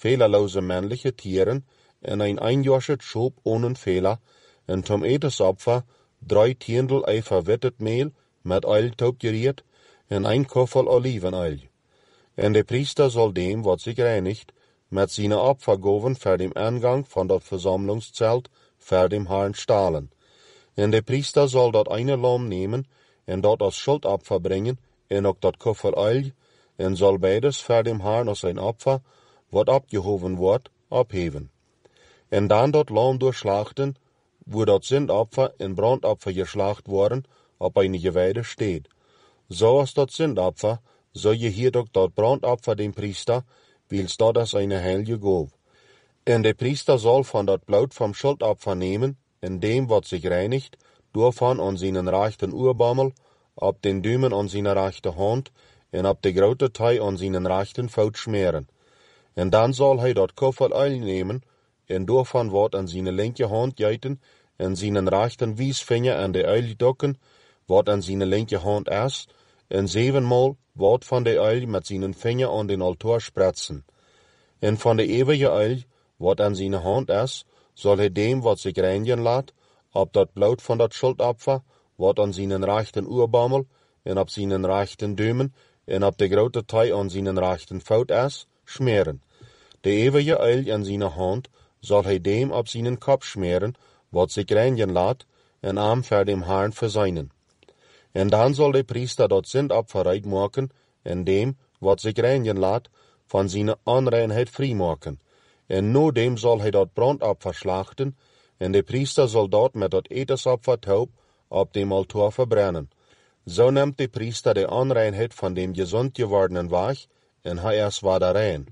fehlerlose männliche Tieren en ein einjährige Schub ohne Fehler, en zum Etesopfer 3 tiendel eifer wittet Mehl met oil taupgeriert en 1 koffel olivenoil. En de priester zal dem wat zich reinigt met zijn opfergoven voor dem aangang van dat verzamelingszelt voor dem Herrn stalen. En de priester zal dat ene lam nemen en dat als schuldopfer brengen en ook dat koffel oil en zal beides voor dem Herrn als een opfer wat opgehoven wordt, opheven. En dan dat lam doorslachten, wo dat zindopfer en brandopfer geslacht worden, op een gewijde steed. Zoals dat zindopfer, zo je hier ook dat brandopfer dem priester, wils dat als een heilige goof. En de priester zal van dat bloed van schuldopfer nemen, en dem wat zich reinigt, doorvan aan zijn rechten oorbammel, op den duimen aan zijn rechte hand, en op de grote tij aan zijn rechten voet smeren. En dan zal hij dat koffel oil nemen, en doorvan wat aan zijn linkerhand geiten, en zijn rechten wijsvinger aan de oil dokken, wat aan zijn linkerhand is, en 7-maal wat van de oil met zijn vinger aan den altaar spretsen. En van de eeuwige oil, wat aan zijn hand is, zal hij dem wat zich reinigen laat, op dat bloed van dat schuldopfer, wat aan zijn rechten oorbammel, en op zijn rechten duimen, en op de grote tij aan zijn rechten voet is, smeren. De eeuwige oil aan zijn hand zal hij dem op zijn kop smeren, wat zich reinigen laat, en am voor dem Herrn verzeinen. En dan zal de priester dat zindopfer rein maken, en dem, wat zich reinigen laat, van zijn onreinheid vrijmaken. En no dem zal hij dat brandopfer slachten, en de priester zal dat met dat etensopfer taup op dem altaar verbrennen. Zo neemt de priester de onreinheid van dem gezond gewordenen weg, en hij is weer rein.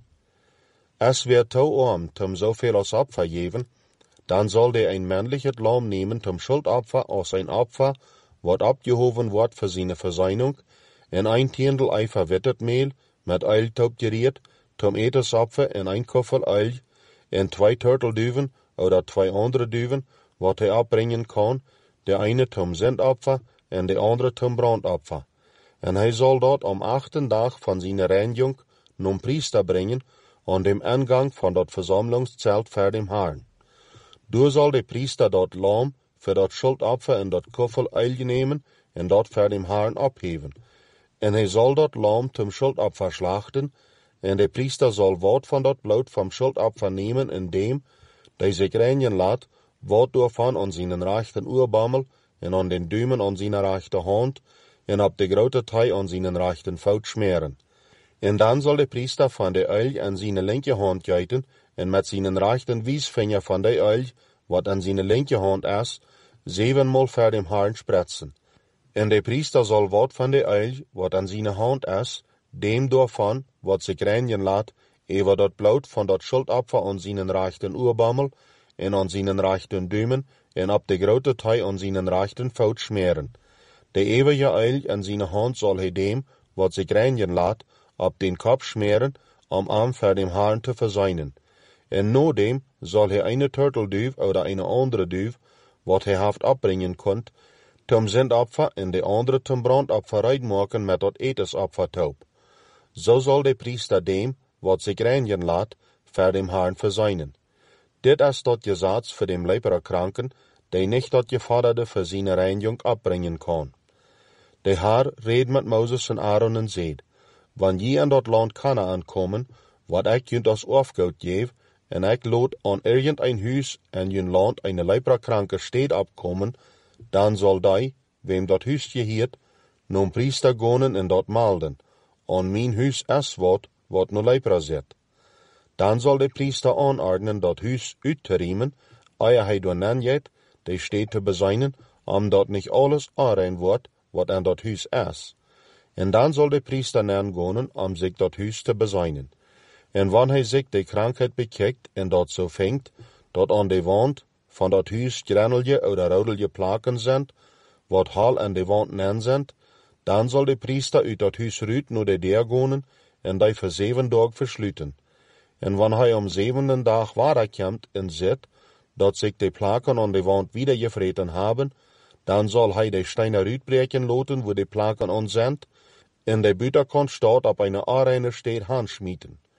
Als weer te arm om zoveel als opfer geven, dan zal de een männlich het lam nemen zum schuldopfer als een opfer, wat opgehoven wordt voor zijn verzeining, en 1 tiendel eifer wittet Mehl met oil taupgeriert, zum etensopfer en 1 koffel oil, en 2 turtelduiven, oder 2 andere duiven, wat hij opbrengen kan, de ene zum zendopfer en de andere zum brandopfer. En hij zal dat om 8e dag van zijn reiniging nom priester brengen, aan dem aangang van dat verzamelingszelt voor dem Herrn. Door zal de priester dat lam voor dat schuldopfer en dat koffel oil nemen en dat voor dem Herrn opheven. En hij zal dat lam zum schuldopfer slachten, en de priester zal wat van dat bloed van schuldopfer nemen en dem, die zich reinigen laat, wat doorvan aan zijn rechten oorbammel en aan den duimen aan zijn rechte hand en op de grote tij aan zijn rechten voet smeren. En dan zal de priester van de oil aan zijn linkerhand geiten en met zijn rechten wijsvinger van de oil, wat aan zijn linkerhand is, 7-maal voor dem Herrn spretsen. En de priester zal wat van de oil, wat aan zijn hand is, dem doorvan, wat zich reinigen laat, over dat bloed van dat schuldopfer aan zijn rechten oorbammel en aan zijn rechten duimen en op de grote tij aan zijn rechten voet smeren. De eeuwige oil aan zijn hand zal hij dem, wat zich reinigen laat, op den kop smeren, om am voor dem Herrn te verzeinen. En no dem zal hij een turtelduif oder een andere duif, wat hij heeft opbrengen kunt, zum zendopfer en de andere zum brandopfer rein maken met dat etensopfer taup. Zo zal de priester dem, wat zich reinigen laat, voor dem Herrn verzeinen. Dit is dat gezats voor dem leperkranken, die niet dat gevorderde voor zijn reiniging opbrengen kan. De Heer reed met Mozes en Aaron en zeid, wanneer je in dat land Kanaan komen, wat ik junt als afgoed geef, en ik lood aan irgendein huis in jun land een leperkranke steed opkomen, dan zal die, wem dat huis geheert, nom priester gonen en dat melden. Aan mijn huis is wat no lepra zit. Dan zal de priester aanordenen dat huis uit te riemen, eer hij door nanjet, de steed te bezeinen, omdat niet alles aanrein wordt, wat aan dat huis is. En dan zal de priester nangonen, om zich dat huis te bezeinen. En wanneer hij zich de krankheid bekijkt en dat zo vindt, dat aan de wand van dat huis granelje oder rodelje plaken zijn, wat hal aan de wand nan zijn, dan zal de priester uit dat huis ruit naar de deur gonen en die voor 7 dagen versluiten. En wanneer hij om 7e dag wederkomt en ziet, dat zich de plaken aan de wand wieder gevreten hebben, dan zal hij de steinen uitbreken laten waar de plaken aan zijn, en de buitenkant staat op een aanreine steed handschmieten.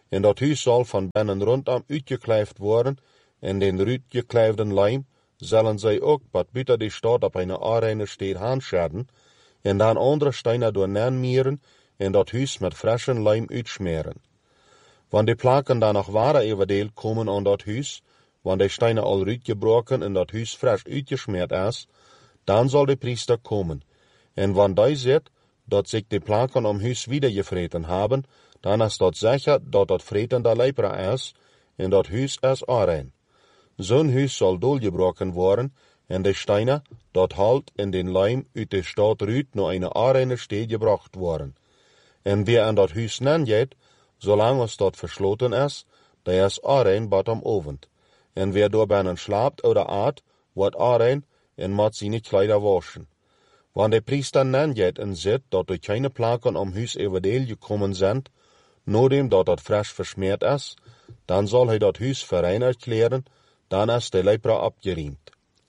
En dat huis zal van binnen rondom uitgeklijfd worden, en den uitgeklijfde lijm zullen zij ook wat buiten de stad op een areine steed aanscheren, en dan andere stenen door neermieren en dat huis met frisse lijm uitsmeren. Wanneer de plakken dan nog ware eventueel komen aan dat huis, wanneer de stenen al uitgebroken en dat huis fris uitgesmeerd is, dan zal de priester komen. En wanneer hij ziet dat zich de plakken om huis wiedergevreten hebben, dan is dat zeker dat dat vretende lepra is, en dat huis is arein. Zo'n huis zal doorgebroken worden, en de stenen dat halt en den lijm uit de stad ruit naar een areine steed gebracht worden. En wie aan dat huis nengeet, zolang als dat versloten is, die is arein batom ovend. En wie door binnen slaapt of aat, wordt arein en moet zijn kleider waschen. Wanneer de priester nengeet en ziet dat er keine plakken om huis eventueel gekomen zijn, nadat dat fris versmeerd is, dan zal hij dat huis verein erklären, dan is de lepra opgeriemd.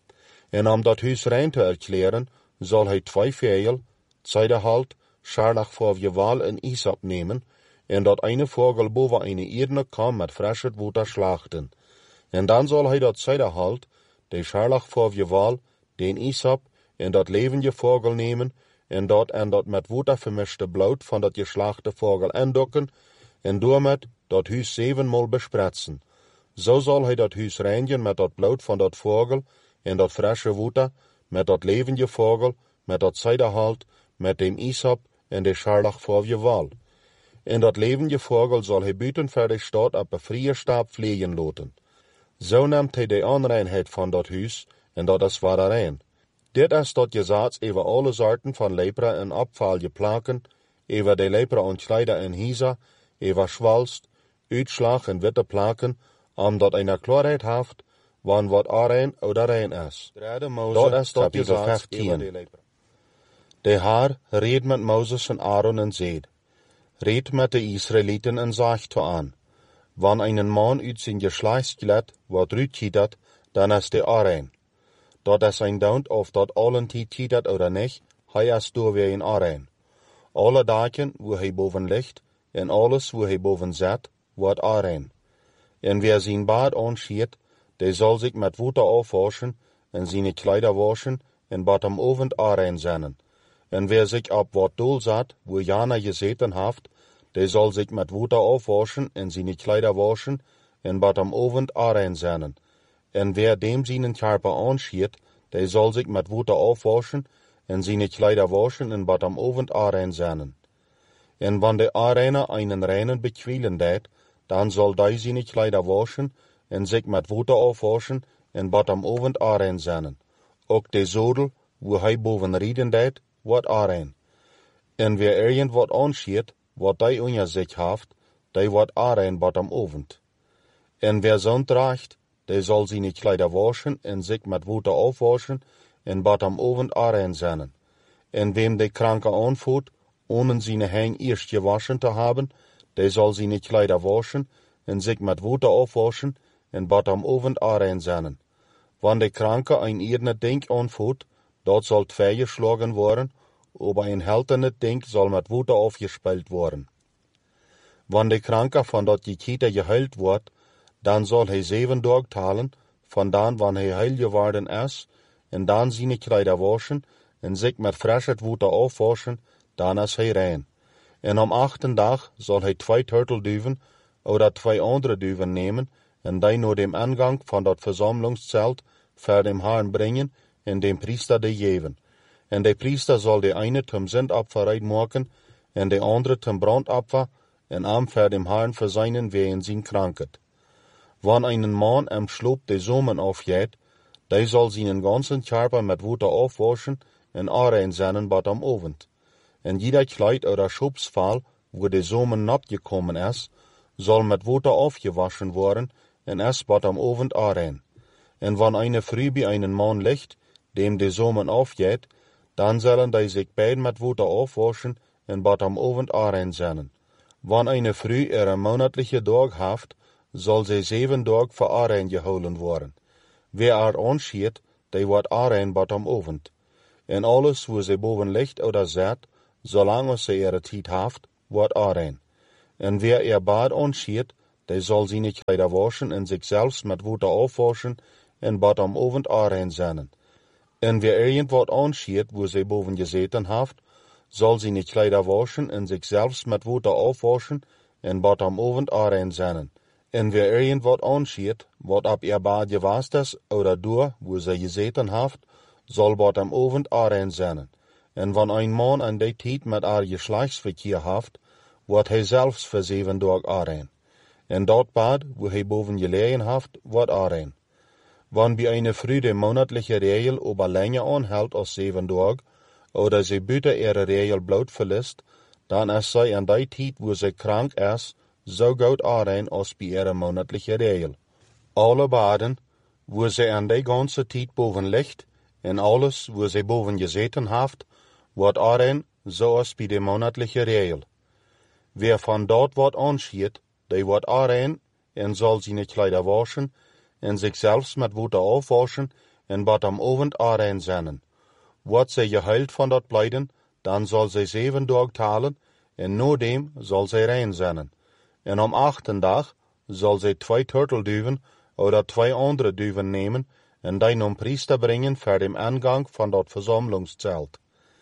En om dat huis rein te erklären, zal hij 2 vegel, zijdehalt, scharlach voor gewaal en isop nemen, en dat ene vogel boven een eerdene kam met frisse water slachten. En dan zal hij dat zijdehalt, de scharlach voor gewaal, den isop, en dat levende vogel nemen, en dat met water vermischte bloed van dat geslachte vogel indokken, en doormet dat huis 7 maal bespretsen. Zo zal hij dat huis reinigen met dat bloed van dat vogel, en dat frisse water, met dat levende vogel, met dat zijdehalt, met dem isop en de scharlach voor gewaal. En dat levende vogel zal hij buiten voor de stad op een vrije staap vliegen laten. Zo neemt hij de onreinheid van dat huis, en dat is waar rein. Dit is dat gezaats over alle soorten van lepra en opvalje plakken, over de lepra ontkleider en hiza, over schwalst, uitslag en witte plakken, omdat een klaarheid heeft, van wat arein of rein is. Dat is dat gezaats over de lepra. De Heer reed met Mozes en Aaron en zeid, reed met de Israëlieten en zegt toe aan, wanneer een man uit zijn geslachtsgelet wordt uitgietert, dan is de arein. Dat is een daunt of dat allen tijd gietert of niet, hij is door weer een arein. Alle dagen waar hij boven ligt, en alles waar hij boven zit, wordt arein. En wie zijn baard aanschiet, die zal zich met water afwaschen, en zijn kleider waschen, en batom ovend arein zijn. En wie zich op wat doel zat, waar Jana gezeten heeft, die zal zich met water afwaschen, en zijn kleider waschen, en batom ovend arein zijn. En wie dem zijn karper aanschiet, die zal zich met water afwaschen, en zijn kleider waschen, en batom ovend arein zijn. En wanneer de areiner einen reinen bekwielen deed, dan zal die zijn kleider waschen, en zich met water afwaschen, en batom ovend arein zijn. Ook de zodel, waar hij boven rieden deed, wordt arein. En wie irgend wat aanschiet, wat die onder zich heeft, die wordt arein batom ovend. En wie zo'n draagt, die zal zijn kleider waschen, en zich met water afwaschen, en batom ovend arein zijn. En wem de kranke aanvoert, ohne zijn hang eerst gewaschen te hebben, die zal zijn kleider waschen, en zich met water afwaschen, en batom ovend arein zijn. Wanneer de kranke een eerdene dink aanvoert, dat zal 2 geslagen worden, aber een heltende dink zal met water afgespeeld worden. Wanneer de kranke van dat gekiete geheild wordt, dan zal hij 7 dagen talen, vandaan wanneer hij heil geworden is, en dan zijn kleider waschen, en zich met frisse water afwaschen, dan is hij rein. En om 8e dag zal hij 2 turtelduiven, of 2 andere duiven nemen, en die naar dem ingang van dat verzamelingszelt voor dem Herrn brengen, en dem priester die geven. En de priester zal de ene zum zendopfer maken, en de andere zum brandopfer, en am voor dem Herrn verzijnen wegen zijn krankheid. Wanneer een man am sloop de zomen afjeet, die zal zijn ganzen karper met water afwaschen, en arein zijn batom ovend. En jeder kleid oder schubsval, waar de zomen nat gekomen is, zal met water afgewaschen worden, en is batom ovend arein. En wanneer eine früh bij einen man ligt, dem de zomen afjeet, dan zullen die zich beiden met water afwaschen, en batom ovend arein zijn. Wanneer eine früh een monatliche dag heeft, zal zij 7 dagen voor arein gehouden worden. Wie aanschiet, die wordt arein batom ovend. En alles waar zij boven ligt oder zit, zolang als zij tijd heeft, wordt arein. En wer bad anschiet, der soll seine Kleider waschen en sich selbst mit Water aufwaschen en bad am Abend aanrein zijn. En wer irgendwat anschiet, wo sie boven gezeten haft, soll seine Kleider waschen en sich selbst mit Water aufwaschen en bad am Abend aanrein zijn. En wer irgendwat anschiet, wat ab bad gewast is, oder door, wo sie gezeten haft, soll bad am Abend aanrein zijn. En wann ein Mann an die tijd mit Geschlechtsverkehr haft, wordt hij zelfs voor 7 dagen aanrein. En dat bad, wo hij boven gelegen haft, wordt aanrein. Wann bij eine Frau de monatliche Regel aber länger anhält als 7 Tage, oder sie buiten ihre Regel bloot verlässt, dann ist sie an die tijd, wo sie krank ist, so gut aanrein als bij ihre monatliche Regel. Alle baden, wo sie an die ganze tijd boven ligt, en alles, wo sie boven gezeten haft, wordt aanrein, zoals bij de monatliche Regel. Wer van dort wat anschiet, die wordt aanrein en zal zijn Kleider waschen en zich zelfs met water aufwaschen en bad am Abend aanrein zijn. Wordt zij geheilt van dat blijden, dan zal zij 7 dagen talen en na dem zal zij rein zijn. En am 8. dag zal zij 2 turtelduwen oder 2 andere duwen nemen en die nom priester brengen voor dem aangang van dat versammlungszelt.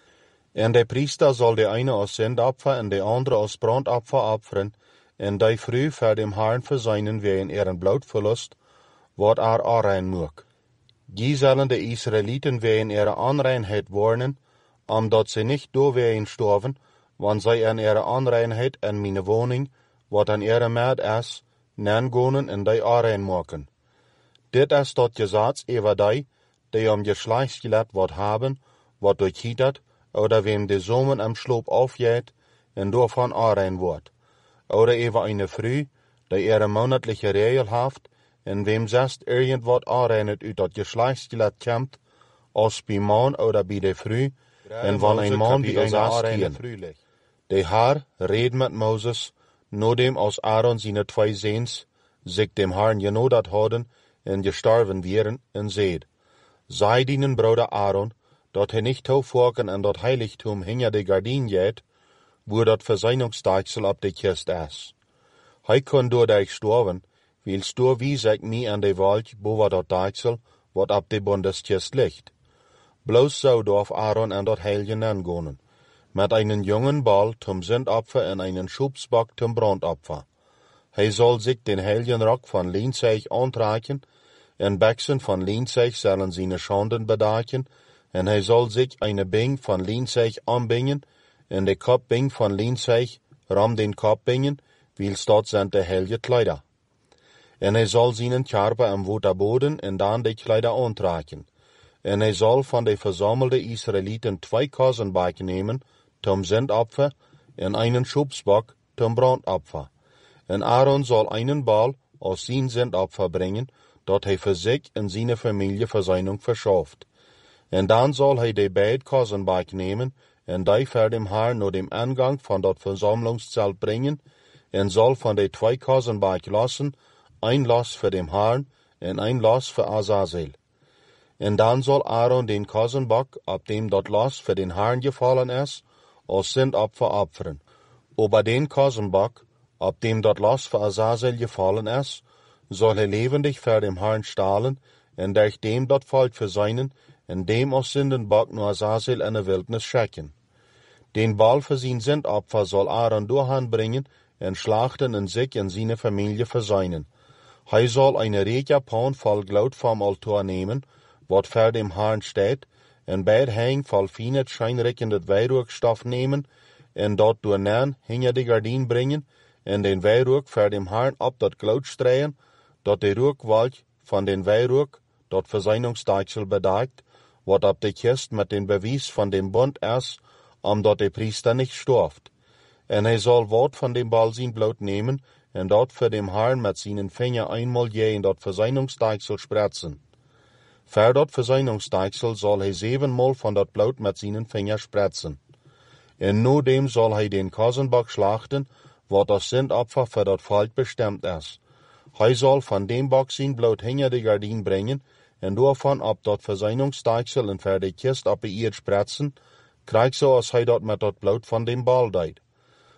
En de priester zal de eine als Sündopfer en de andere als brandopfer opferen, en die Frau voor dem Herrn verseinen wegen ihren Blutverlust, wat aanrein moet. Die zullen de Israeliten wegen ihre Anreinheit warnen, omdat sie nicht doorwegen sterven, wann zij an ihre Anreinheit en meine Wohnung, wat an ihre Maat is, nangonen en die aanrein maken. Dit is dat Gesetz über die am Geschlechtsgeleit wat haben, wat durchhittert, oder wem de Zomen am Schloop aufgeht en davon aanrein wordt. Oder über eine Frau, die ihre monatliche Regel haft, en wem zest irgendwat aanreinet uit dat Geschlechtsgeleit kommt, als bij man oder bij de Frau, en wann ein Mann bij eine aanreine Frau ligt. De Herr reed met Moses, nodem als Aaron seine 2 Seens sich dem Herrn genodat hadden en gestorven wären, en zeid, sei dienen Bruder Aaron, dat hij nicht hoofdvorken en dat heiligtum hinter de gardien geht, wo dat Verseinungsdeichsel op de kist is. Hij kon door dich sterven, wils door wie zeg mij aan de wald boven dat deichsel, wat op de bundeskist ligt. Bloos zo dorf Aaron en dat heilige aangonen, met einen jungen Ball zum Sündopfer en einen Schubsbock zum Brandopfer. Hij zal zich den heiligen Rock van Leinzeug aantrekken, en Bechsen van Leinzeug zullen seine Schanden bedekken, en hij zal zich eine Bing van Leinzeug aanbingen, en de Kopbing van Leinzeug ram den Kop bingen, wils dat zijn de heilige Kleider. En hij zal seinen Körper am Waterboden en dan de Kleider aantrekken. En hij zal van de verzamelde Israeliten 2 Kosenbeike nemen, zum Sündopfer, en einen Schubsbock zum Brandopfer. En Aaron zal einen Ball als sein Sündopfer bringen, dat hij für sich en seine Familie Versöhnung verschafft. En dan zal hij de beide Kosenbeike nemen, en die voor dem Herrn naar dem Eingang van dat Versammlungszelt bringen, en zal van de 2 Kosenbeike lassen, ein Los für dem Herrn en ein Los für Azazel. En dan zal Aaron den Kosenbock, op dem dat Los für den Herrn gefallen is, als Sündopfer opferen. Aber den Kosenbock, op dem dat Los für Azazel gefallen is, zal hij levendig voor dem Herrn stahlen, en durch dem dat Volk verseinen, en dem als Sündenbock nur Azazel in de Wildnis schicken. Den Ball für sein Sündopfer soll Aaron doorheen bringen, en schlachten en sich en seine Familie verseinen. Hij soll eine Reekjapan voll Glut vom Altar nemen, wat voor dem Herrn steht, en beid hang voll fienet scheinrickendet Weihrauchstoff nemen, en dat door nan hinter de gardien brengen, en den Weihrauch voor dem Herrn op dat Glut streien, dat de Rauchwolk van den Weihrauch dat Verseinungsdeichsel bedeckt, wat op de kist met den Beweis van dem Bund is, omdat de priester nicht storft. En hij zal wat van dem Ball zijn Blut nemen, en dat voor dem Herrn met seinen Finger einmal je in dat Verseinungsdeichsel spritzen. Voor dat Verseinungsdeichsel zal hij 7-mal van dat Blut met seinen Finger spritzen. En na dem zal hij den Kosenbock schlachten, wat als Sündopfer voor dat Volk bestemd is. Hij zal van dem Bock zijn Blut hinter de gardien brengen, en daarvan op dat Verseinungsdeichsel en voor de kist op de eerd spritzen, krijgt zoals hij dat met dat Blut van dem Ball deed.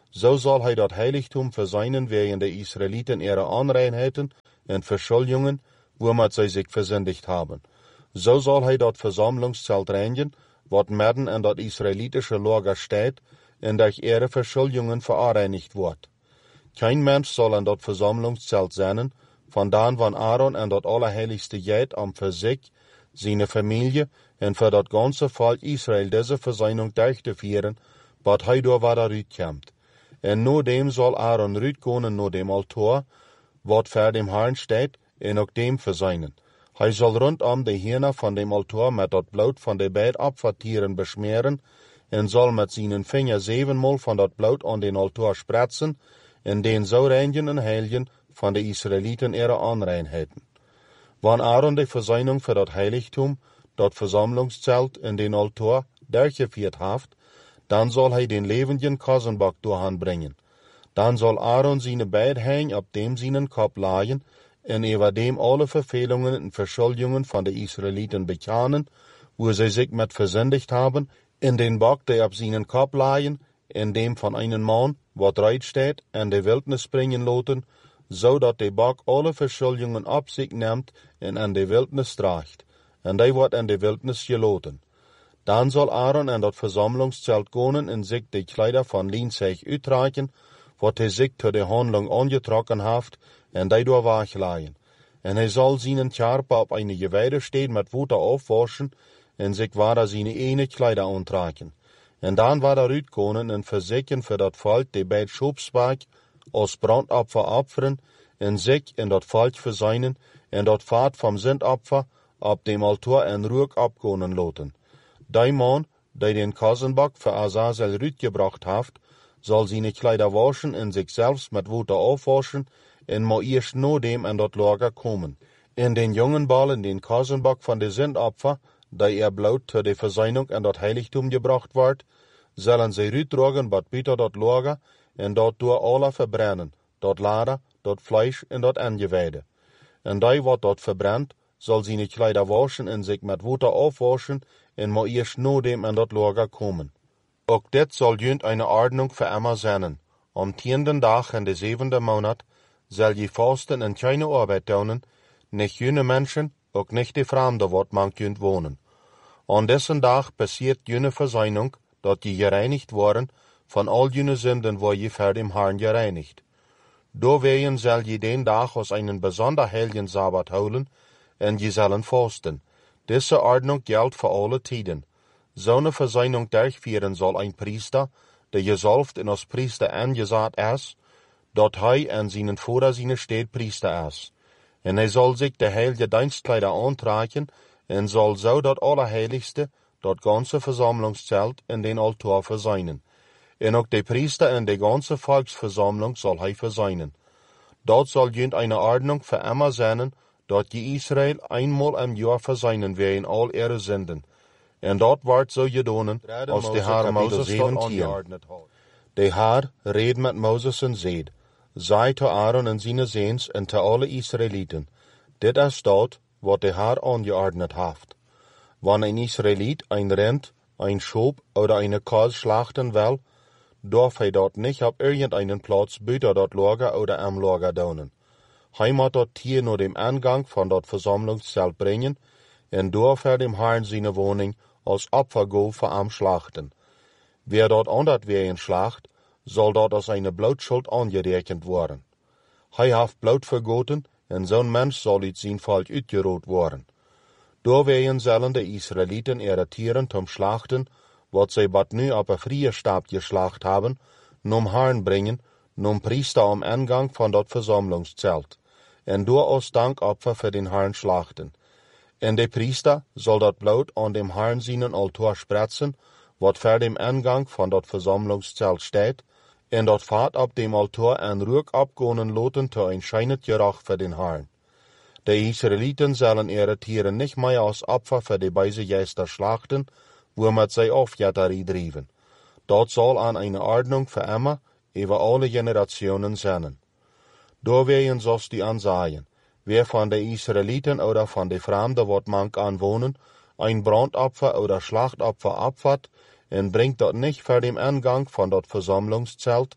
so soll hij dat heiligtum verseinen wegen de Israeliten ihre Onreinheiten en Verschuldungen, womit zij zich versündigt haben. So soll hij dat Versammlungszelt reinigen, wat midden in dat israelitische Lager steht, en durch ihre Verschuldungen verreinigt wordt. Kein Mensch soll in dat Versammlungszelt zijn, vandaan van Aaron en dat Allerheiligste Jet am für sich, seine Familie en für dat ganze Volk Israel diese Verseinung durchzuführen, wat hij door waar uitkomt. En no dem soll Aaron uitkomen no dem Altar, wat voor dem Herrn steht, en ook dem verseinen. Hij zal rondom de Hirne van dem Altar met dat bloed van de beide Opfertieren besmeren, en zal met zijn vinger 7-mal van dat bloed aan den Altar spritsen, en den zo reinigen en heiligen van de Israeliten ihre Onreinheiten. Wanneer Aaron de Verseinung für dat Heiligtum, dat Versammlungszelt en den Altar durchgeführt haft, dan zal hij den levenden Kassenbock doorhanbringen. Dan zal Aaron seine beide Hänge op dem seinen Kopf laaien, en über dem alle Verfehlungen en Verschuldungen van de Israeliten bekennen, wo sie sich mit versündigt haben, in den Bock, der op seinen Kopf laaien, in dem von einem Mann, wat reit steht, en de Wildnis bringen loten, zodat de Bock alle Verschuldungen op sich nimmt en an de Wildnis draagt, en die wordt in de Wildnis geloten. Dan zal Aaron in dat Versammlungszelt gaan en zich de Kleider van Lienzeg uitreiken, wat hij zich tot de Handlung angetrokken heeft, en die door wegleien. En hij zal zijn Karper op een geweide steen met water afwaschen, en zich waar zijn ene Kleider aantrekken. En dan waar er uitkomen en verzekken voor dat volk de beide Schopswerk als brandopfer opferen, en zich in dat volk verseinen, en dat vaat vom Sündopfer op dem Altar en rook opkomen loten. Die man, die den Kassenbock für Azazel uitgebracht heeft, zal zijn Kleider waschen en zich zelfs met water afwaschen, en moet eerst no dem in dat Lager komen. En den jongen ballen den Kassenbock van de Sündopfer, die bloed zur de Verseinung in dat Heiligtum gebracht wordt, zullen zij uitdragen wat buiten dat Lager, en dat door alle verbrennen, dat Lader, dat Fleisch en dat Angeweide. En die wat dat verbrennt, zal zijn Kleider waschen en zich met water afwaschen, en moet eerst no dem in dat Lager komen. Ook dit zal junt eine Ordnung für immer zijn. Am 10. Dag in de 7. Monat zal je vasten en keine Arbeit doen, nicht jene Menschen, ook nicht die Fremde, wat man kunt wohnen. An dessen Dag passiert jene Verseinung, dat je gereinigt worden von all jene Sünden, wo je für dem Herrn gereinigt. Doorwegen zal je den Dag als einen besonder heiligen Sabbat houden, en je zullen fasten. Diese Ordnung geldt für alle Tiden. Zo'n Verseinung durchführen soll ein Priester, der gesalbt en als Priester angesagt ist, dat hij en zijn Vater zijn Steedpriester is. En hij zal zich de heilige Dienstkleider aantrekken, en zal zo dat Allerheiligste, dat ganze Versammlungszelt in den Altar verseinen. En ook de Priester en de ganze Volksversammlung zal hij verseinen. Dat zal junt eine Ordnung für immer zijn, dat je Israel einmal im Jahr verseinen wegen all ihre Sünden. En dat wordt zo gedaan, als de Heer Moses 17. De Heer reed met Moses en zeid, zei te Aaron en zijn zoons en te alle Israeliten, dit is dat, wat de Heer aangeordnet heeft. Wanneer een Israeliet een Rind, een Schop oder eine Kals schlachten will, darf hij dat niet op irgendeinen Platz buiten dat Lager oder am Lager doen. Hij moet dat Tier naar dem Eingang van dat Versammlungszelt brengen, en door voor dem Herrn zijn woning als Opfergabe voor am schlachten. Wer dort andert wegen schlacht, zal dat als eine Blutschuld angerekend worden. Hij heeft bloed vergoten, en zo'n mens zal uit zijn volk uitgeroot worden. Doorwegen zullen de Israeliten ihre Tieren zum Schlachten, wat zij bat nu op een vrije Stab geschlacht haben, num Herrn brengen, num Priester am Eingang van dat Versammlungszelt, en door als Dankopfer für den Herrn schlachten. En de Priester zal dat bloed aan dem Herrn seinen Altar spritzen, wat voor dem Eingang van dat Versammlungszelt steht, en dat vaat op dem Altar en rook opgonen loten te een schijnet gerach für den Herrn. De Israeliten zullen ihre Tieren nicht mehr als Opfer für die beise Geister schlachten, womit zij Aufjäterie driven. Dat zal an eine Ordnung für immer über alle Generationen zijn. Doorwegen zoals die ansagen, wer von de Israeliten oder von de Fremden wat mank anwohnen, ein Brandopfer oder Schlachtopfer opfert, en bringt dat nicht vor dem Eingang von dat Versammlungszelt,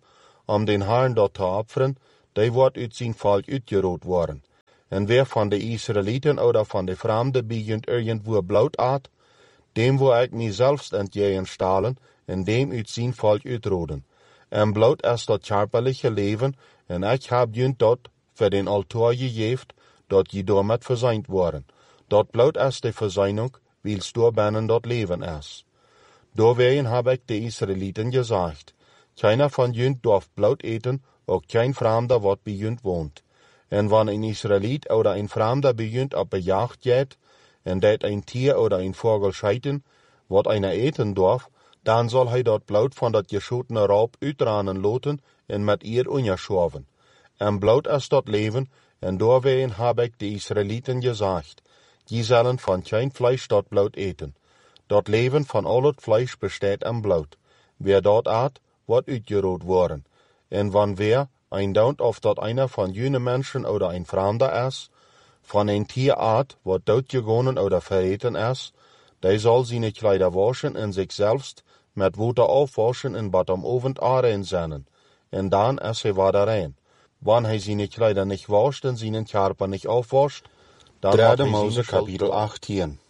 om den Herren dort te offeren, die wordt uit zijn volk uitgerood worden. En wie van de Israëlieten oder van de vreemden begint irgendwo bloot at, dem wil ik mijzelfs entgegen stalen en dem uit zijn volk uitroden. En bloot is dat scherpelige leven, en ik heb junt dat voor den altaar gegeven, dat je door met verzeind worden. Dat bloot is de verzeining, wils door binnen dat leven is. Doorwegen heb ik de Israëlieten gezegd, keiner van junt dorf bloot eten, ook geen vreemde wat bij junt woont. En wanneer een Israëliet oder een vreemde bij junt op de jacht gaat, en dat een tier oder een vogel scheiden, wat einer eten dorf, dan zal hij dat bloot van dat geschotene raap uitranen loten en met eer onderschoven. En bloot is dat leven, en doorwegen heb ik de Israëlieten gezegd, die zullen van geen vlees dat bloot eten. Dat leven van al het vlees bestaat in bloot. Wie dat eet, wordt uitgerood worden. En wanneer een doubt of dat einer van jene mensen oder een vreemde is, van een tier eet, wat doodgegonen oder verreten is, die zal zijn kleider waschen en zichzelf met water afwaschen en bad om ovend aanrein zijn. En dan is hij weer rein. Wanneer hij zijn kleider niet wascht en zijn körper niet afwascht, dan wordt hij Mose kapitel 18.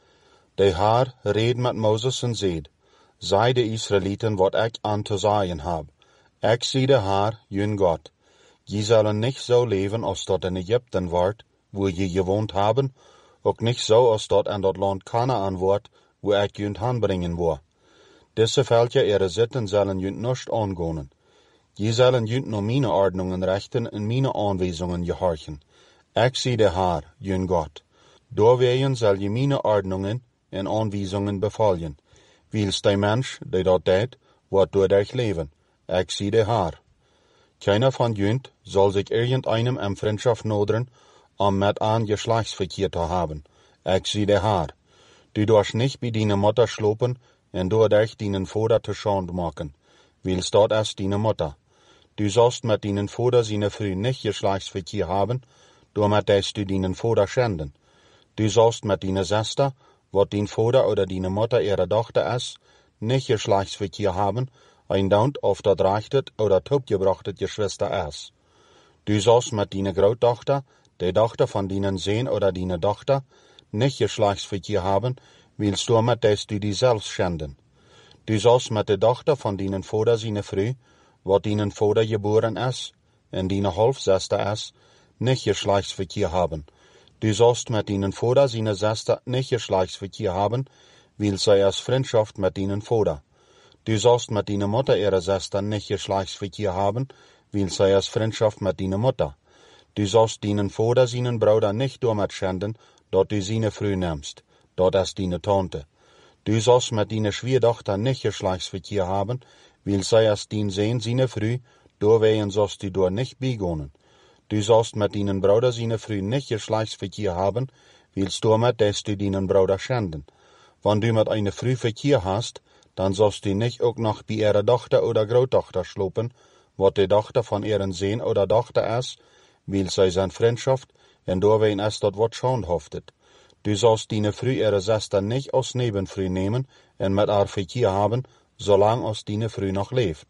De Heer reed met Moses en zei, zij de Israëlieten wat ik aan te zeggen heb. Ik zie de Heer, jun God. Je zullen niet zo leven als dat in Egypten wordt, waar je gewoond hebben, ook niet zo als dat in dat land Kanaan wordt, waar ik junt aanbrengen wil. Deze veldje er zitten zullen junt niet aangonen. Je zullen junt naar mijn ordningen richten en mijn aanwijzingen gehorchen. Ik zie de Heer, jun God. Doorwegen zal je mijn ordningen en aanwijzingen bevolgen. Wils de mens die dat deed, wordt door dich leven. Ik zie de Heer. Keiner van junt zal zich irgendeinem in vriendschap noderen, om met een geslachtsverkeer te hebben. Ik zie de Heer. Du dorst niet bij dine moeder slopen en door dich dienen vader te schande maken. Wils dat is dine moeder. Du zalst met dinen vader zijn vrouw niet geslachtsverkeer hebben, door met des du dinen vader schenden. Du zalst met dine zuster, wat dien vader oder dine moeder ihre dochter is, niet geslachtsverkeer hebben, een doubt of dat rechtet oder topgebrachtet geschwister is. Du zalst met dine grootdochter, de dochter van dinen zoon oder dine dochter, niet geslachtsverkeer hebben, wils door met des du die zelf schenden. Du zalst met de dochter van dinen vader zijn vrouw, wat dinen vader geboren is, en dine halfzuster is, niet geslachtsverkeer hebben. Du zalst met dinen vader zijn zuster niet geslachtsverkeer hebben, wils zij is vriendschap met dinen vader. Du zalst met dine moeder ihre zuster niet geslachtsverkeer hebben, wils zij is vriendschap met dine moeder. Du zalst dinen vader zijn broeder niet door met schenden, dat du zijn vrouw neemst. Dat is dine tante. Du zalst met dine schwiegerdochter niet geslachtsverkeer hebben, wils zij is dien zoon zijn vrouw, doorwegen zalst du door niet begonnen. Du zalst met dinen broeder zijn vrouw niet geslachtsverkeer hebben, wils door met des du dinen broeder schenden. Wanneer du met een vrouw verkeer hast, dan zalst du niet ook nog bij ihre dochter oder grootdochter slopen, wat de dochter van ihre zoon oder dochter is, wils zij zijn vriendschap, en doorwegen is dat wat schandhaftet. Du zalst dine vrouw ihre zuster niet als nebenvrouw nemen en met haar verkeer hebben, zolang als dine vrouw nog leeft.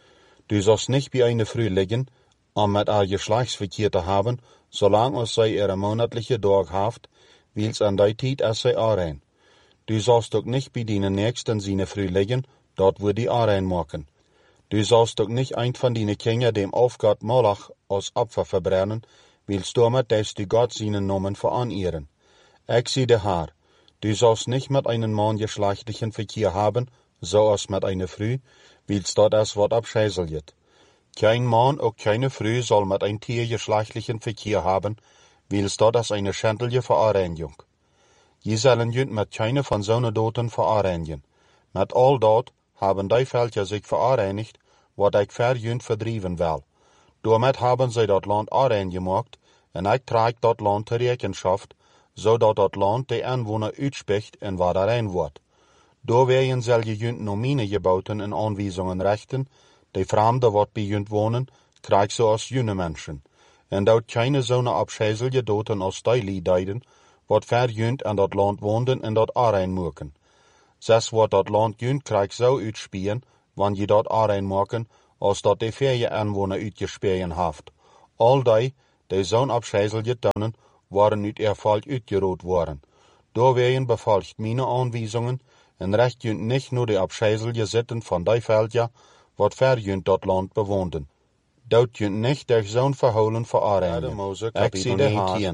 Du zalst niet bij een vrouw liggen, om met haar geslachtsverkeer te hebben, zolang als zij ihre monatliche dag heeft, wils aan die tijd is zij aanrein. Du zalst ook niet bij dine nächsten zijn vrouw liggen, dat wordt die aanrein maken. Du zalst ook niet een van dine kinderen dem afgod Molach als opfer verbrennen, wils daarmet des du God zijn namen veranieren. Ik zie de Heer. Du zalst niet met een man geslachtlichen verkeer hebben, zoals met een vrouw, wils dat is wat abscheißeljet. Kein man ook keine vrouw zal met een tier geslachtlichen verkeer hebben, wils dat is een schendelige verareiniging. Je zullen junt met keine van zo'n doten verarenigen. Met al dat hebben die veldje zich verareinigd, wat ik ver junt verdrieven wil. Doormet hebben zij dat land aanrein gemaakt, en ik trek dat land ter rekenschap, zodat dat land de inwoner uitspreekt en waar daarin wordt. Doorwegen zal je junt naar mijn geboten en aanwijzingen richten, de vreemden wat bij junt wonen, krijgt zoals junge mensen. En dat keine zo'n abscheißelje doten als die liedijden, wat ver junt in dat land woonden en dat aanrein maken. Zes wordt dat land junt krijgt zo uitspieren, wanneer je dat aanrein maken, als dat de vele aanwoner uitgespeien haft. Al die zo'n abschijzel getonen, waren uit erval uitgerood worden. Doorwegen bevolgt mijn aanwijzingen en recht junt niet nur de abschijzel gezitten van die veldja, wat ver junt dat land bewoonden. Dat junt niet der zo'n verholen verarenen. Ik zie de haar,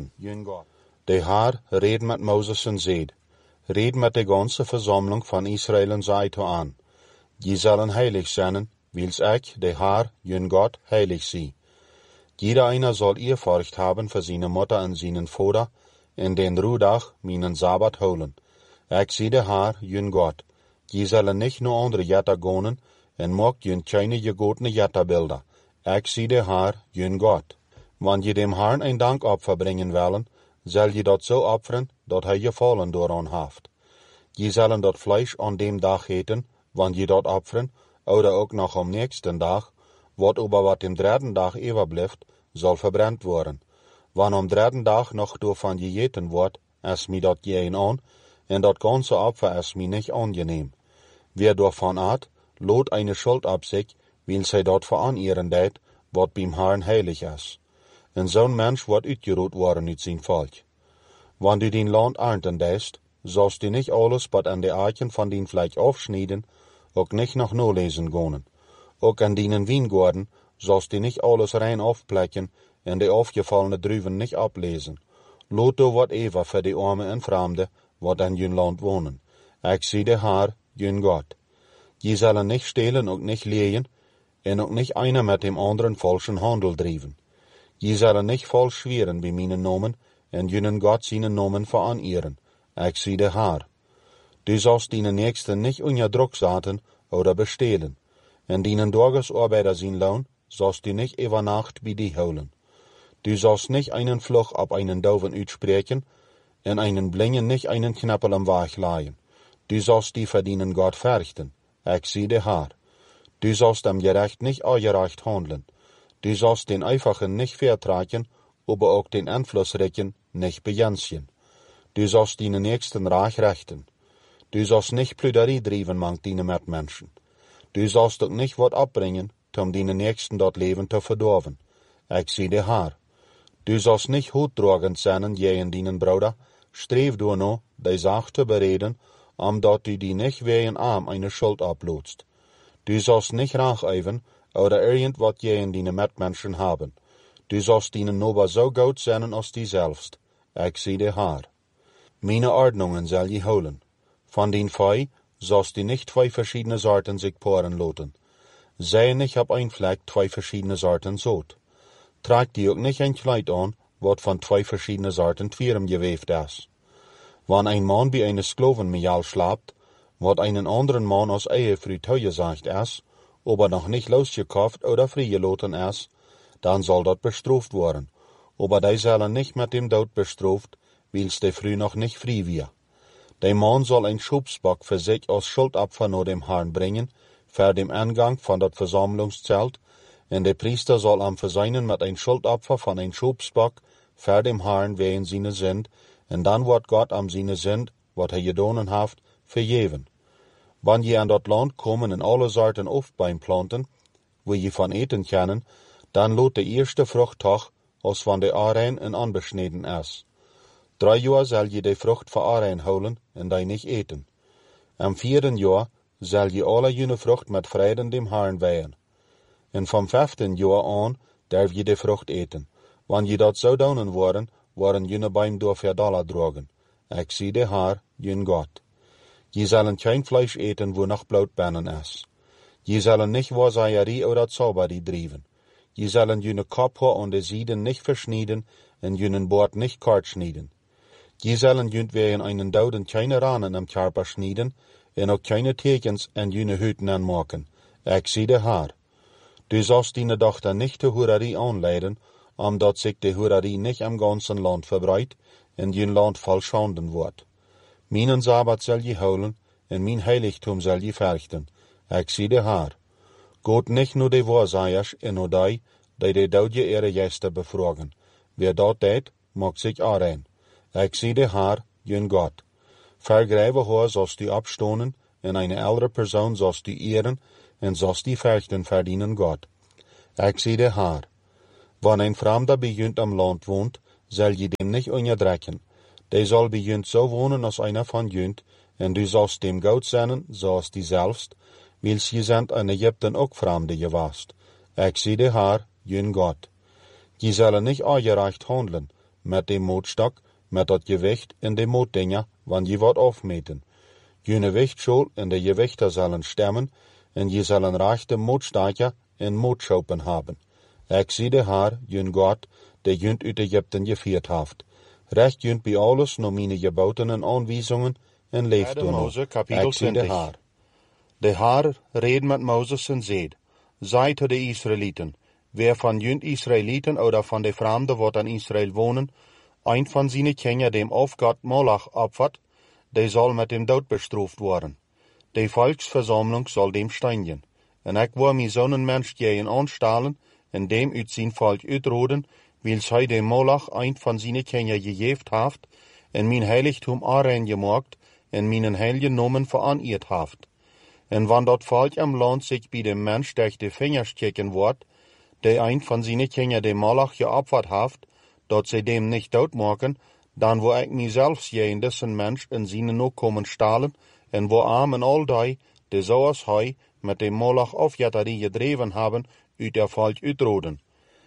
de haar reed met Moses en zeid, reed met de ganze verzameling van Israël en zei toe aan, die zullen heilig zijn, wils ik, de haar, jun God, heilig zie. Jeder einer soll Ehrfurcht haben für seine Mutter und seinen Vater, in den Ruhdag, meinen Sabbat holen. Ich zie de haar, jun Gott. Die zullen nicht nur andere Jatta gonen, en mag jun keine gegotene Jatta-Bilder. Ich zie de haar, jun Gott. Wann je dem Herrn ein Dankopfer bringen wollen, soll je dat so opfern, dat hij gefallen dooraan haft. Je zullen dat Fleisch an dem Dag eten, wann je dat opfern, oder ook nog am nächsten Dag, wat aber wat dem dritten Dag overblijft, soll verbrennt worden. Wann am dritten Dag noch davon gegeten wordt, es mi dat jeen an, en dat ganze Opfer es mi nicht angenehm. Wer davon at, lot eine Schuld ab sich, will zij dat veranieren deed, wat beim Herrn heilig is. En zo'n Mensch wordt uitgeroot worden uit zijn volk. Wann du din Land ernten deest, sollst du nicht alles wat an de Aarchen van din Fleisch aufschneiden, ook nicht noch nolesen gonen. Ook an dinen Wiengorden sollst du nicht alles rein aufplecken en de aufgefallene Druven nicht ablesen. Lot du wat Eva für die Arme en Fremde, wat an jün Land wohnen. Ich zie de haar, jün Gott. Je zullen nicht stehlen und nicht lehen, en ook nicht einer mit dem anderen falschen Handel driven. Je zullen nicht falsch schweren bei meinen Namen, en jünen Gott seinen Namen veranieren. Ich zie de haar. Du sollst deinen Nächsten nicht unter Druck setzen oder bestehlen. En deinen Tagesarbeiter sein Lohn sollst du nicht über Nacht bei dir holen. Du sollst nicht einen Fluch ab einen Doofen uitspreken, en einen Blingen nicht einen Knappel am Weg leihen. Du sollst die verdienen Gott verrichten. Ich zie de haar. Du sollst am Gerecht nicht ungerecht handeln. Du sollst den Einfachen nicht vertragen, aber auch den Einflussreichen nicht begrenzen. Du sollst deinen Nächsten reich rechten. Du sollst nicht Plüderie driven mang deine Mitmenschen. Du sollst ook nicht wat abbringen, om deinen Nächsten dat Leben zu verdorven. Ich zie de haar. Du sollst nicht hutdragend sein, je en deinen Bruder, streef du no, die Sache zu bereden, omdat du die nicht wegen arm eine Schuld ablotst. Du sollst nicht racheivern, oder irgendwat je en deine Mitmenschen haben. Du sollst deinen Nober so gut sein als die selbst. Ich zie de haar. Meine Ordnungen soll je holen. Von den Fei sollst du nicht zwei verschiedene Sorten sich poren loten. Sei nicht ab ein Fleck zwei verschiedene Sorten Sod. Trag dir auch nicht ein Kleid an, wat von zwei verschiedene Sorten Twirem geweft ist. Wann ein Mann bei einer Sklovenmejal schlapt, wat einen anderen Mann als Ehefrau zugesagt ist, ob er noch nicht losgekauft oder freigeloten ist, dann soll dat bestraft worden. Aber die sollen nicht mit dem Tod bestraft, wils die Frau noch nicht frei wird. Der Mann soll ein Schubsbock für sich als Schuldopfer nur dem Herrn bringen, für den Eingang von dat Versammlungszelt, und der Priester soll am Verseinen mit ein Schuldopfer von ein Schubsbock für dem Herrn wegen seine Sünd, und dann wird Gott am seine Sünd, wat er gedonen haft, vergeben. Wann je an dat Land kommen und alle Sorten Aufbein planten, wo je von eten können, dann lot der erste Fruchttag, als von der Arein en anbeschneden ist. 3 Jahr soll je die Frucht von Arein holen und die nicht eten. Am 4. Jahr soll je alle jene Frucht mit Freuden dem Herrn weihen. Und vom 5. Jahr an darf je die Frucht eten. Wann je dat so donen waren jene Beim door $4 drogen. Ich zie de haar, jün Gott. Je sollen kein Fleisch eten, wo noch Blutbeinen ist. Je sollen nicht Wahrsagerie oder Zauberie driven. Je sollen jene Kopfhaar und die Sieden nicht verschneiden und jenen Bord nicht kort schneiden. Je sollen jünt wegen einen Doden keine Ranen am Körper schneiden und auch keine Tekens an jene Hüten anmachen. Ich zie de haar. Du sollst deine Tochter nicht zur Hurerie anleiten, omdat sich die Hurerie nicht am ganzen Land verbreitet und jün Land voll schanden wird. Meinen Sabbat soll je holen und mein Heiligtum soll je verrichten. Ich zie de haar. Gott nicht nur die Wahrsagers en nur die Daudje ihre Gäste befragen. Wer dat deed, mag sich aanrein. Ich zie de haar, jün Gott. Vergräve haar sollst du abstonen, en eine ältere Person sollst du ehren, en zoals die vechten verdienen God. Ik zie de Heer. Wanneer een vreemde bij junt am land woont, zal je dem niet onderdrukken. Die zal bij junt zo wonen als einer van junt, en du zalst dem goed zijn, zoals die zelfst, wils je zijn in Egypten ook vreemde geweest. Ik zie de Heer, jun God. Je zullen niet ongerecht handelen, met de mootstok, met dat gewicht en de mootdingen, want je wordt afmeten. June wichtschol en de gewichten zullen stemmen, en je zullen rechte mootstaken en mootschopen hebben. Ik zie de Heer, jun God, die junt uit Egypten gevierd heeft. Recht junt bij alles naar mijn geboten en aanwijzingen en leeft door Mose, kapitel Ik zie de 20. Heer. De Heer reed met Mozes en zeid, zei tot de Israëlieten, wer van junt Israëlieten oder van de vreemden wat aan Israël wonen, een van zijn kinderen dem afgod Molach opvat, die zal met dem dood bestraft worden. De volksverzameling zal dem steinigen. En ik wil mijn zonen mens geven aanstalen en dem uit zijn volk uitroden, wils hij dem Molach een van zijn kinderen gegeven heeft, en mijn heiligdom aanrein gemaakt, en mijn heilige nomen vereerd heeft. En wanneer dat volk am land zich bij de mens durch de vingers kijken wordt, die een van zijn kinderen de Molach geopferd heeft, dat zij dem niet doodmaken, dan wil ik mijzelf zien dessen mens en zijn nakomen stalen, en wil arm en al die zoals hij met de Molach afjatterie gedreven hebben, uit der volk uitroden.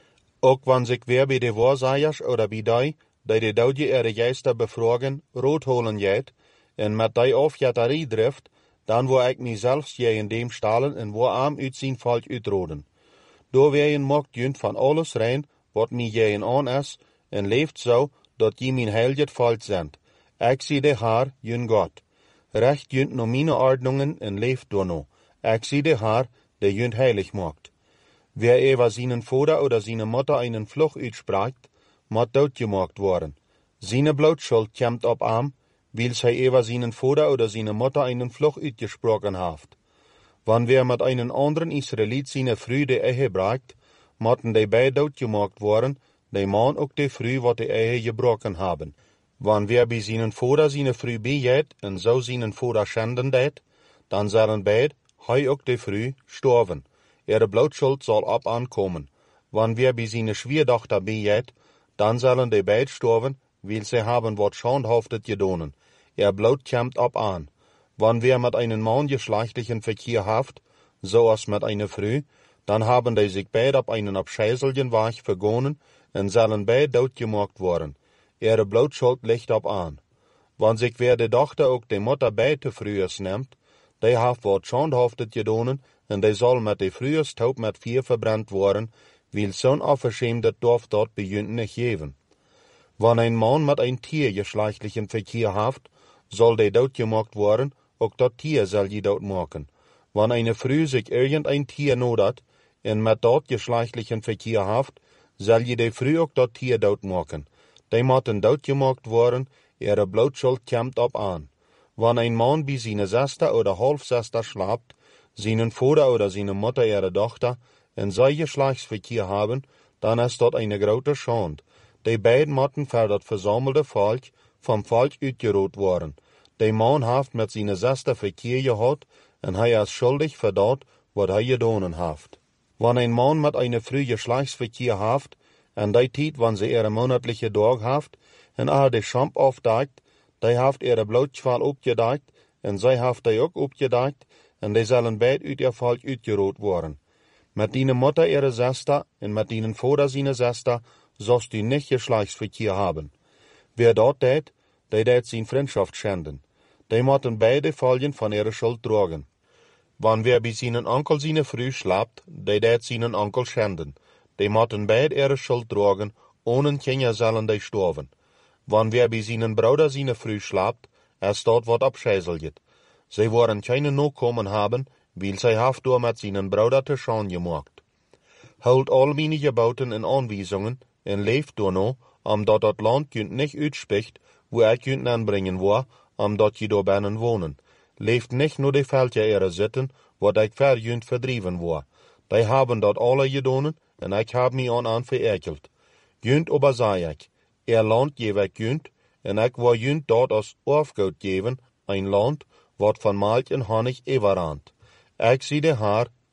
Ook wanneer ik weer bij de waarzegers oder bij die de dode ere geister bevragen, roodholen gaat, en met die afjatterie drift, dan wil ik mijzelf in dem stalen en wil arm uit zijn volk uitroden. Doorwegen mocht junt van alles rein, wat mij jeën aan is, en leeft zo, dat je mijn heilige volk zendt. Ik zie de Heer, jun God. Recht junt naar mijn ordnungen en leeft door nou. Ik zie de Heer, die junt heilig maakt. Wer over zijn vader oder zijn moeder einen vloeg uitspraakt, moet doodgemaakt worden. Zijn bloedschuld komt op hem, wils hij over zijn vader oder zijn moeder einen vloeg uitgesproken heeft. Wanneer met einen anderen Israëliet zijn vrouw de ehe braakt, moeten die beide doodgemaakt worden, die man ook de vrouw wat de ehe gebroken hebben. Wanneer bij zijn vader zijn vrouw bijgaat en zo zijn vader schenden deed, dan zullen beide, hij ook de vrouw, sterven. Ihre bloedschuld zal op aankomen. Wanneer bij zijn schwierdochter bijgaat, dan zullen die beide sterven, wils zij hebben wat schandhaftet gedonen. Ihr bloed komt op aan. Wanneer met einen man geschlechtlichen Verkehr haft, zoals met eine Frau, dan haben die sich beide op einen abscheißelgen Weg vergonnen en zullen beide doodgemaakt worden. Ihre bloedschuld ligt op aan. Wanneer zich weer de dochter ook de moeder bij te vroegs neemt, die heeft wat schandhaftet gedonen en die zal met de vroegs taub met vuur verbrand worden, wil zo'n afgeschämdet dorf dort bij junt niet geven. Wanneer een man met een tier geschlechtlichen Verkehr haft, zal die doodgemaakt worden, ook dat tier zal je doodmaken. Wanneer eine Frau sich irgendein Tier nodat en met dat geschlechtlichen Verkehr haft, zal je de Frau ook dat Tier doodmaken. Die moeten doodgemaakt worden, ihre bloedschuld komt op aan. Wanneer een man bij zijn zuster oder halfzuster slaapt, zijn vader oder zijn moeder ihre dochter, en zij geschlechtsverkehr hebben, dan is dat een grote schande. Die beiden moeten voor dat verzamelde volk vom volk uitgeroot worden. Die man heeft met zijn zuster verkehr gehad, en hij is schuldig voor dat wat hij gedaan heeft. Wanneer een man met een vrouw geschlechtsverkehr heeft, en die tijd wanneer ze ihre monatliche dag heeft, en de schamp afdekt, die heeft ihre bloedschval opgedekt, en zij heeft die ook opgedekt, en die zullen beide uit ihr volk uitgeroot worden. Met die moeder ihre zuster, en met die vader zijn zuster, zost u niet geschlechtsverkehr hebben. Wer dat deed, die deed zijn vriendschap schenden. Die moeten beide volgen van ihre schuld dragen. Wanneer bij zijn onkel zijn vrouw slaapt, die deed zijn onkel schenden. Die moeten beide ihre schuld dragen, ohne kinderen zullen die sterven. Wanneer bij zijn broeder zijn vrouw slaapt, is dat wat abscheißelget. Zij worden keine nakomen hebben, weil zij heeft door met zijn broeder te schande gemaakt. Houd al mijn geboten en aanwijzingen, en leeft door nou, omdat dat land kunt niet uitspreekt, waar ik kunt aanbrengen waar, omdat je door binnen wonen. Leeft niet nur de veldje ere zitten, wat ik ver junt verdrieven waar. Die hebben dat alle gedaan, en ik heb mij aan verekeld. Junt ober zei ik, land geef ik junt, en ik wil junt dat als afgoed geven, een land, wat van melk en honig everant. Ik zie de Heer,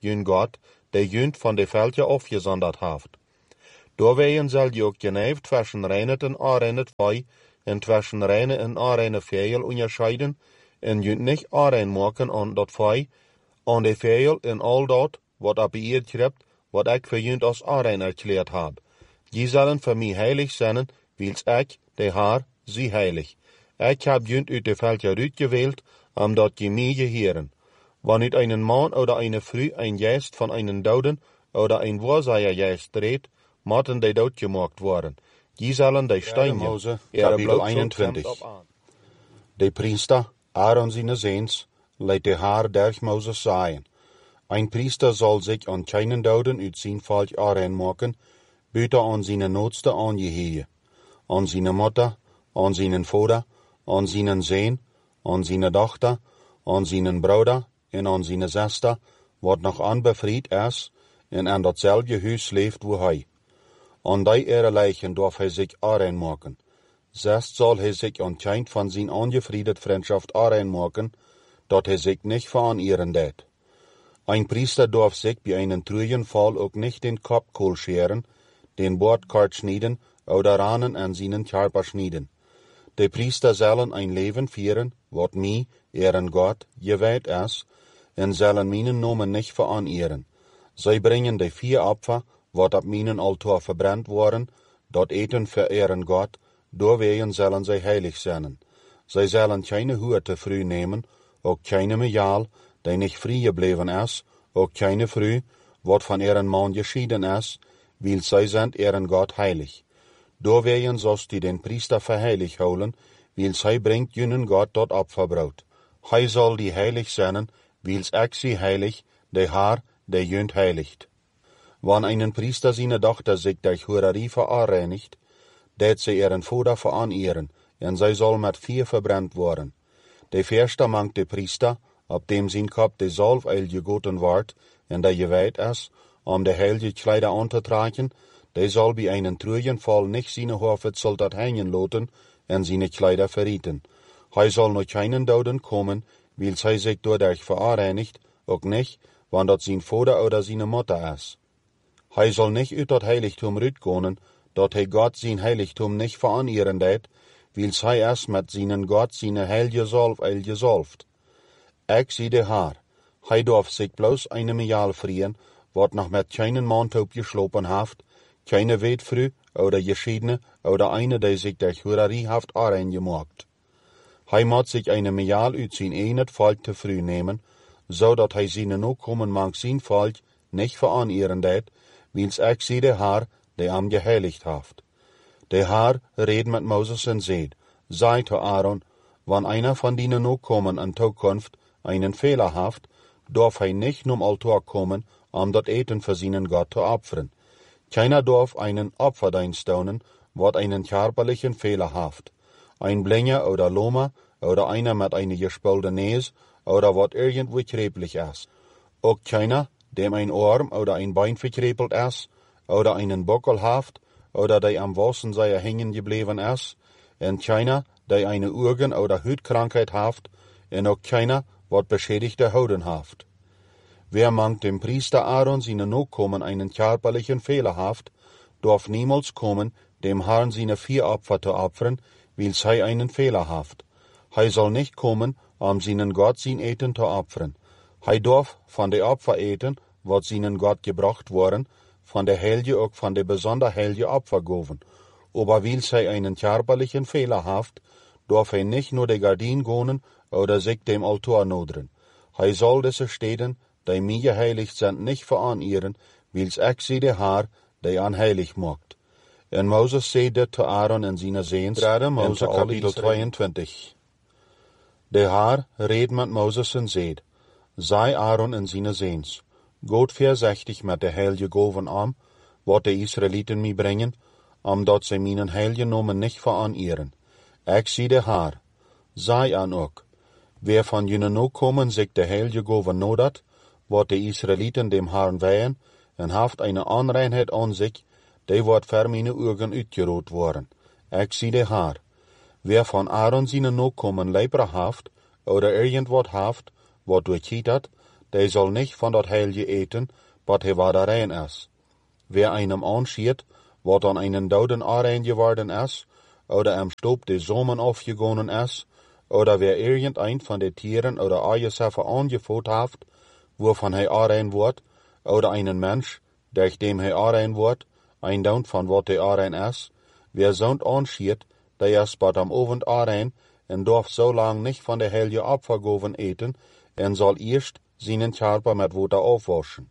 jun God, de junt van de veldje afgezonderd heeft. Doorwegen zal je ook geneve tussen reine en onreine vee en tussen reine en onreine vee onderscheiden en junt niet onrein maken aan dat vee, aan de vee en al dat wat op je schrijft, wat ik voor junt als onrein erkleerd heb. Die zullen voor mij heilig zijn, wils ik, de Heer, zie heilig. Ik heb junt uit de veldje uitgeweeld, omdat je mij geheren. Wanneer een man oder eine vrouw een geest van een doden oder een waarzegger geest treedt, moeten die doodgemaakt worden. Die zullen de steenje, kapitel 21. De priester, Aaron zijn zoons, leidt de Heer durch Moses zeggen. Een priester zal zich aan geen doden uit zijn volk aanrein maken, buiten aan zijn noodste aangeheven, aan zijn moeder, aan zijn vader, aan zijn zoon, aan zijn dochter, aan zijn broeder en aan zijn zuster, wat nog onbevrijd is, en aan datzelfde huis leeft waar hij. Aan die eerlijken dorf hij zich aanrein maken. Zest zal hij zich aan geen van zijn aangevriedete vriendschap aanrein maken, dat hij zich niet veranieren deed. Een priester dorf zich bij een truienval ook niet den kopkool scheren, den boordkart snijden, oder ranen en zijn karper snijden. De priester zullen een leven vieren, wat mij, Eren God, gewijd is, en zullen mijn nomen niet veranieren. Zij brengen de 4 opfer, wat op mijn altaar verbrand worden, dat eten voor Eren God, doorwegen zullen zij heilig zijn. Zij zullen geen hoer te vrouw nemen, ook geen mejaal, die niet vrij gebleven is, ook geen vrouw, wat van Eren man geschieden is, wil zij zijn Eren God heilig. Doorwegen zoals die den priester verheilig houden, wil zij brengt junnen God tot opferbrood. Hij zal die heilig zijn, wils ik zie heilig, de Heer, de junt heiligt. Wanneer een priester zijn dochter zich durch hoererie verreinigt, deed zij Eren vader veranieren, en zij zal met vuur verbrand worden. De eerste mangt de priester, op dem zijn kop de zalfolie gegoten wordt, en die gewijd is, om de heilige kleider aan te trekken, die zal bij een truienval niet zijn hoofdsel dat hangen laten en zijn kleider verrieten. Hij zal nog geen doden komen, wils hij zich doordat verreinigt, ook niet, want dat zijn vader oder zijn moeder is. Hij zal niet uit dat heiligtum uitkomen, dat hij God zijn heiligtum niet veranieren deed, wils hij is met zijn God zijn heilige zalfolie gezalfd. Ik zie de Heer, hij dorf zich bloos een mejaal vrien, wat nog met geen maandhoop geslopen heeft, keine weetvrouw, oder geschiedene, oder eine, die zich durch hoererie heeft aangemaakt. Hij moet zich een mejaal uit zijn eenet volk te vrouw nemen, zodat hij zijn nakomen mag zijn volk niet veranieren deed, wils ik zie de Heer, die hem geheiligd heeft. De Heer reed met Moses en zeid, zei te Aaron, wanneer einer van die nakomen in toekomst einen Fehler heeft, dorf hij niet om altaar komen, om dat eten voor zijn God te opferen. Keiner dorf einen Opferdienst doen, wat einen körperlichen Fehler heeft. Ein Blinger oder Loma, oder einer mit einer gespulde Nees, oder wat irgendwo krepelig is. Ook keiner, dem ein Arm oder ein Bein verkrepelt is, oder einen Bockel heeft, oder die am Wassenseier hängen gebleven is, en keiner, die eine Augen- oder Huidkrankheit heeft, en ook keiner, wat beschädigte Houden heeft. Wer mangt dem Priester Aaron seine Nachkommen einen körperlichen Fehler haft, darf niemals kommen, dem Herrn seine 4 Opfer zu opfern, wils hij einen Fehler haft. Hij zal nicht kommen, seinen Gott sein Eten zu opfern. Hij darf von de Opfer eten, wat seinen Gott gebracht worden, von der heilige ook von de besonder heilige Opfer goven. Aber wils hij einen körperlichen Fehler haft, darf hij nicht nur de Gardin gonen oder sich dem Altar noderen. Hij zal deze steden, die mij geheiligd zijn, niet veranieren, wils ik zie de Heer, die aan heilig maakt. En Moses zei dit te Aaron en zijn zoons, en te kapitel 22. De Heer reed met Moses en zei, zei Aaron en zijn zoons, God voorzichtig met de heilige goven om, wat de Israëlieten mij brengen, omdat zij mijn heilige namen niet veranieren. Ik zie de Heer. Zei aan ook, wer van jullie nakomen zich de heilige goven nodat, wat de Israëlieten dem Herrn weihen, en heeft eine onreinheid aan zich, die wordt voor mijn ogen uitgerood worden. Ik zie de Heer. Wer van Aaron zijn nakomen lepra heeft, oder irgendwat heeft, wat doorchiet had, der soll nicht von dort Heilige eten, wat he war da rein is. Wer einem anschiert, wat an einen Doden arein geworden is, oder am Stob de Somen aufgegangen is, oder wer irgendein von de Tieren oder Eiersäffe angefot haft, wovon he arein wordt, oder einen Mensch, durch dem he arein wordt, ein Down von wat he arein is, wer zond anschiert, der is bat am Abend arein, en darf so lang nicht von der Heilige Opfergoven eten, en soll erst seinen Körper mit Wasser aufwaschen.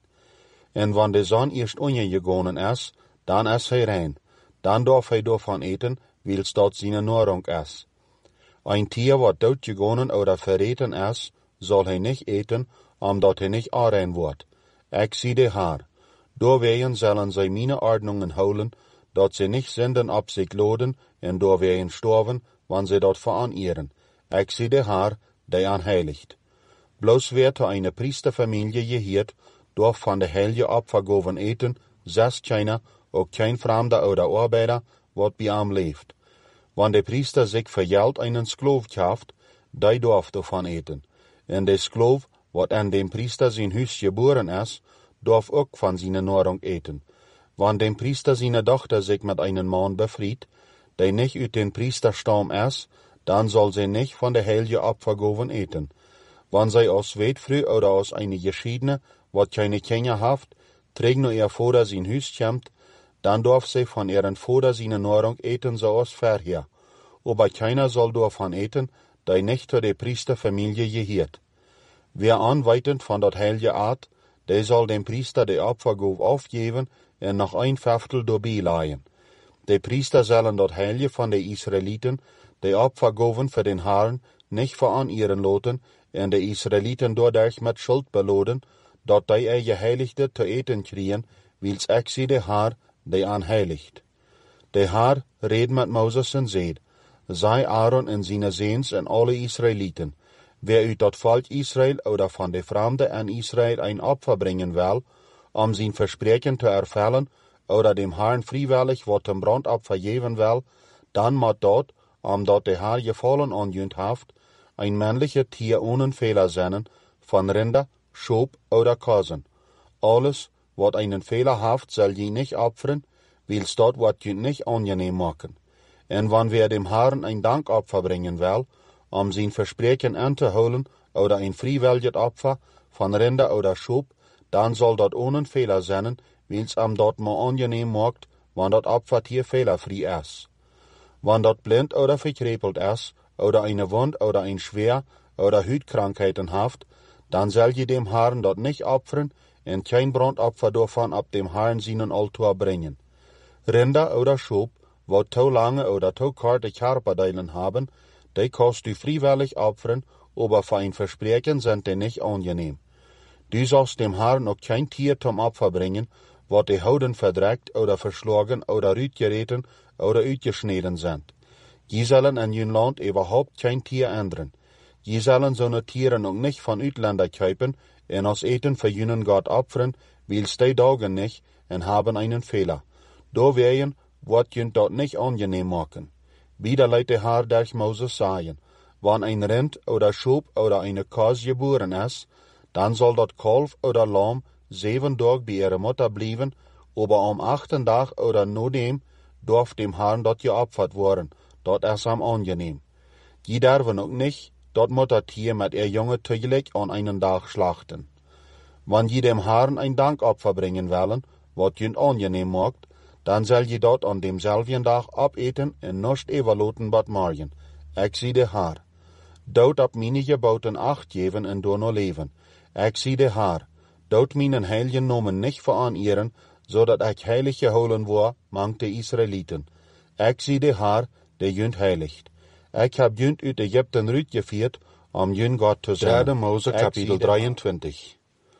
En wann de Sonne erst untergegangen is, dann is hij rein. Dann darf hij davon eten, wils dort seine Nahrung is. Ein Tier, wat doodgegangen oder verreten is, soll hij nicht eten, omdat hij nicht arein wordt. Ik zie de Haar. Doorwegen zullen zij meine Ordnungen houden, dat ze nicht Sünden op zich laden, en doorwegen sterven, wann sie dort veranieren. Ik zie de Haar, die aanheiligt. Bloß wer zu einer Priesterfamilie gehört, darf von der Heilige Opfergoven eten, selbst keiner, auch kein Fremder oder Arbeiter, wat bei ihm lebt. Wann der Priester sich für Geld einen Sklav kauft, der darf davon eten. En der Sklav, wat an dem Priester sein Hüs geboren ist, darf auch von seiner Nahrung eten. Wann dem Priester seine Tochter sich mit einem Mann befried, der nicht uit den Priesterstamm ist, dann soll sie nicht von der Heilige Opfergoven eten. Wann sie aus Wetfrü oder aus einer Geschiedene, wat keine Kinder haft, trägt nur ihr Vater sein Hüs kommt, dann darf sie von ihren Vater seine Nahrung eten, so aus vorher. Aber keiner soll davon eten, der nicht zu der Priesterfamilie gehört. Wer anweitend von dort heilige Art, der soll dem Priester die Opfergabe aufgeben und noch ein Fünftel dabei leihen. Die Priester sollen dort heilige von den Israeliten die Opfergaben für den Herrn nicht veranieren lassen und die Israeliten dadurch mit Schuld beladen, dort die ihr Geheiligte zu eten kriegen, wils ich sie der Herr, die anheiligt. Der Herr redet mit Moses und sagt, sei Aaron und seine Sehns und alle Israeliten, wer uit dat Volk Israel oder von der Fremde an Israel ein Opfer bringen will, sein Versprechen zu erfüllen, oder dem Herrn freiwillig wat zum Brandopfer geben will, dann moet dort, omdat der Herr gefallen angehend haft, ein männliches Tier ohne Fehler sein, von Rinder, Schob oder Kasen. Alles, wat einen Fehler haft, soll je nicht opfern, wils dort wat je nicht angenehm machen. En wann wer dem Herrn ein Dankopfer bringen will, sein Versprechen anzuholen, oder ein freiwilliges Opfer von Rinder oder Schob, dann soll dort ohne Fehler sein, wils dort mal angenehm macht, wann dort Opfertier fehlerfrei ist. Wann dort blind oder verkrepelt ist, oder eine Wund oder ein Schwer oder Hütkrankheiten haft, dann soll je dem Herrn dort nicht opfern und kein Brandopfer davon ab dem Herrn seinen Altar bringen. Rinder oder Schob, wat zu lange oder zu kurze Körperdeilen haben, die kannst du freiwillig opfern, aber für ein Versprechen sind die nicht angenehm. Du sollst dem Herrn auch kein Tier zum Opfer bringen, wat die Hauden verdreckt oder verschlagen oder rütgereten oder uitgeschneden sind. Je sollen in jün Land überhaupt kein Tier ändern. Je sollen so ne Tiere auch nicht von Utländer kaufen und als Eten für jünen Gott opfern, wils die Daugen nicht und haben einen Fehler. Da werden, wat jün dort nicht angenehm machen. Wieder leidt der Herr durch Moses sagen, wann ein Rind oder Schob oder eine Kas geboren ist, dann soll dort Kalf oder Lamm 7 Tage bei ihrer Mutter bleiben, aber am 8. Tag oder nur dem darf dem Herrn dort geopfert worden, dort ist am angenehm. Die dürfen auch nicht dort Muttertier mit ihr Junge täglich an einen Tag schlachten. Wann je dem Herrn ein Dankopfer bringen wollen, wat jün angenehm macht, dann soll je dort an demselben Tag abeten und nicht überloten bat morgen. Ich zie der Herr. Dort ab meine Geboten Acht geben und door nur leben. Ich zie der Herr. Dort meinen heiligen Namen nicht veranieren, so dat ich heilig geholen war, mang de Israeliten. Ich zie der Herr, der jünd heiligt. Ich hab jünd uit Ägypten rütgeführt, jün Gott zu sein. 3. Mose Kapitel 23.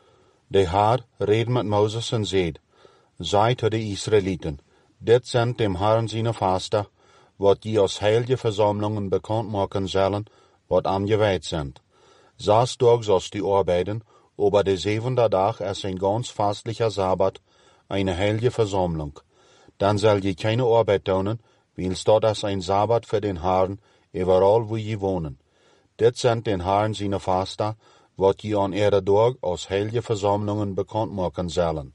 Der Herr redet mit Moses und sagt, sei zu den Israeliten, dit sind dem Herrn seine Faster, wat die aus heilige Versammlungen bekannt machen sollen, wat am geweiht sind. 6 Tage sollst du arbeiten, aber der 7. Tag ist ein ganz fastlicher Sabbat, eine heilige Versammlung. Dann soll je keine Arbeit tun, wils dort ist ein Sabbat für den Herrn, überall wo je wohnen. Dit sind den Herrn seine Faster, wat je aan ihre dag als heilige verzamelingen bekend maken zullen.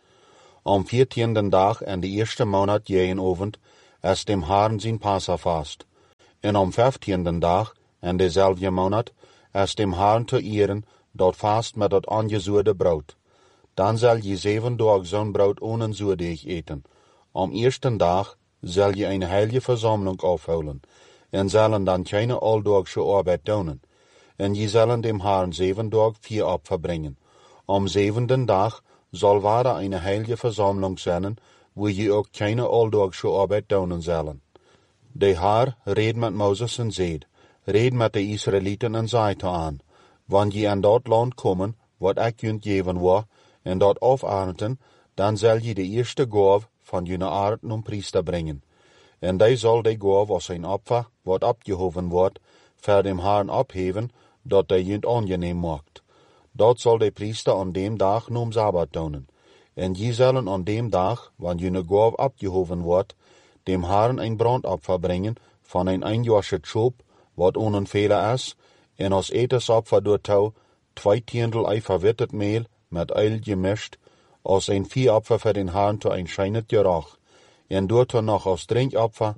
Am 14e dag en de eerste maand jeenavond is dem Herrn zijn Passafast. En am 15e dag en dezelfde maand is dem Herrn te eren dat vast met dat aangezoede brood. Dan zal je 7 dagen zo'n brood ohne zoedeeg eten. Am eerste dag zal je een heilige verzameling afhouden, en zullen dan geen aldaagse arbeid doen. En je zullen dem Herrn 7 dagen 4 opfer brengen. Am 7e dag zal ware een heilige verzameling zijn, waar je ook geen aldaagse arbeid doen zullen. De Heer reed met Mozes en zeid, reed met de Israëlieten en zei te aan, wanneer je in dat land komen, wat ik junt geven wil, en dat afernten, dan zal je de eerste gaaf van jullie aard om priester brengen. En hij zal de gaaf als een opfer, wat opgehoven wordt, voor dem Herrn opheven, dat hij junt aangeneem maakt. Dat zal de priester aan dem dag noem Sabbat doen. En je zullen aan dem dag, wanneer jullie gaaf opgehoven wordt, dem Herrn een brandopfer brengen van een eenjaarse schoof, wat onenvele is, en als etensopfer door touw 2 tiendel ei verwittet meel met uil gemischt, als een 4 opfer voor den Herrn te een schijnet gerach, en doet er nog als drinkopfer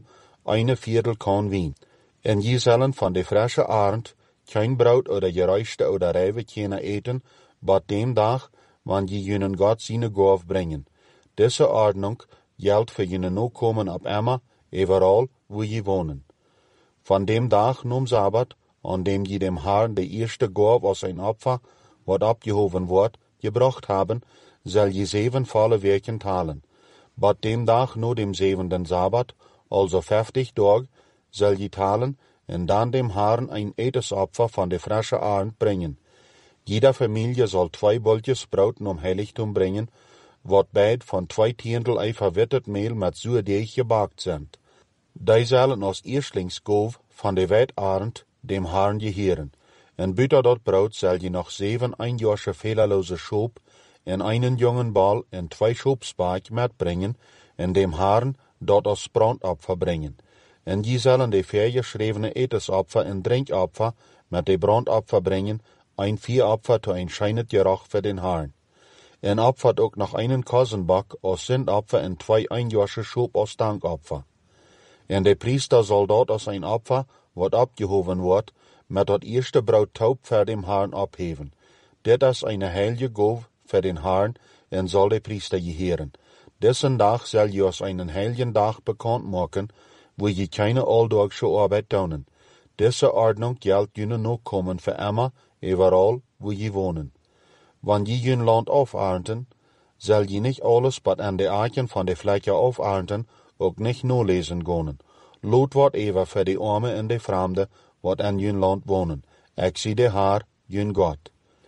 1/4 kan wien. En je zullen van de frische arend geen brood oder geruischte oder rijve kunnen eten, bat dem dag, wanneer je jullie God zijn gaaf brengen. Deze ordnung geldt voor jullie nakomen op immer, overal waar je wonen. Van dem dag noem Sabbat, aan dem je dem Herrn de eerste gaaf als een opfer, wat opgehoven wordt, gebracht hebben, zal je 7 volle weken talen. Bat dem dag no dem 7e Sabbat, also 50 dagen, zal je talen, en dan dem Herrn een etensopfer van de frische arend brengen. Jeder familie zal 2 bolletjes brood om heiligdom brengen, wat beide van 2 tiendel ei verwittet meel met zuurdeeg gebakt zijn. Die zullen als eerstlingsgaaf van de weidarend dem Herrn geheren. En buiten dat brood zal je nog 7 eenjaarse fehlerloze schoop en 1 jongen bal en 2 schoopspaak metbrengen, en dem Herrn dat als brandopfer brengen. En je zullen de vergeschrevene etensopfer en drinkopfer met de brandopfer brengen, een 4 opfer te een schijnet gerach voor den Herrn. En opfert ook nog 1 kozenbak als zindopfer en 2 eenjaarse schoop als dankopfer. En de priester zal dat als een opfer, wat opgehoven wordt, met dat eerste brood taub voor dem Herrn opheven. Dit is een heilige gaaf voor den Herrn, en zal de priester geheren. Deze dag zal je als een heilige dag bekend maken, waar je geen aldaagse arbeid doen. Deze ordnung geldt jullie nakomen voor immer, overal waar je wonen. Wanneer je jullie land afernten, zal je niet alles wat aan de aken van de vlekken afernten, ook niet nalezen gaan. Lood wat even voor de armen en de vreemden, wat in jullie land wonen. Ik zie de Heer, jullie God.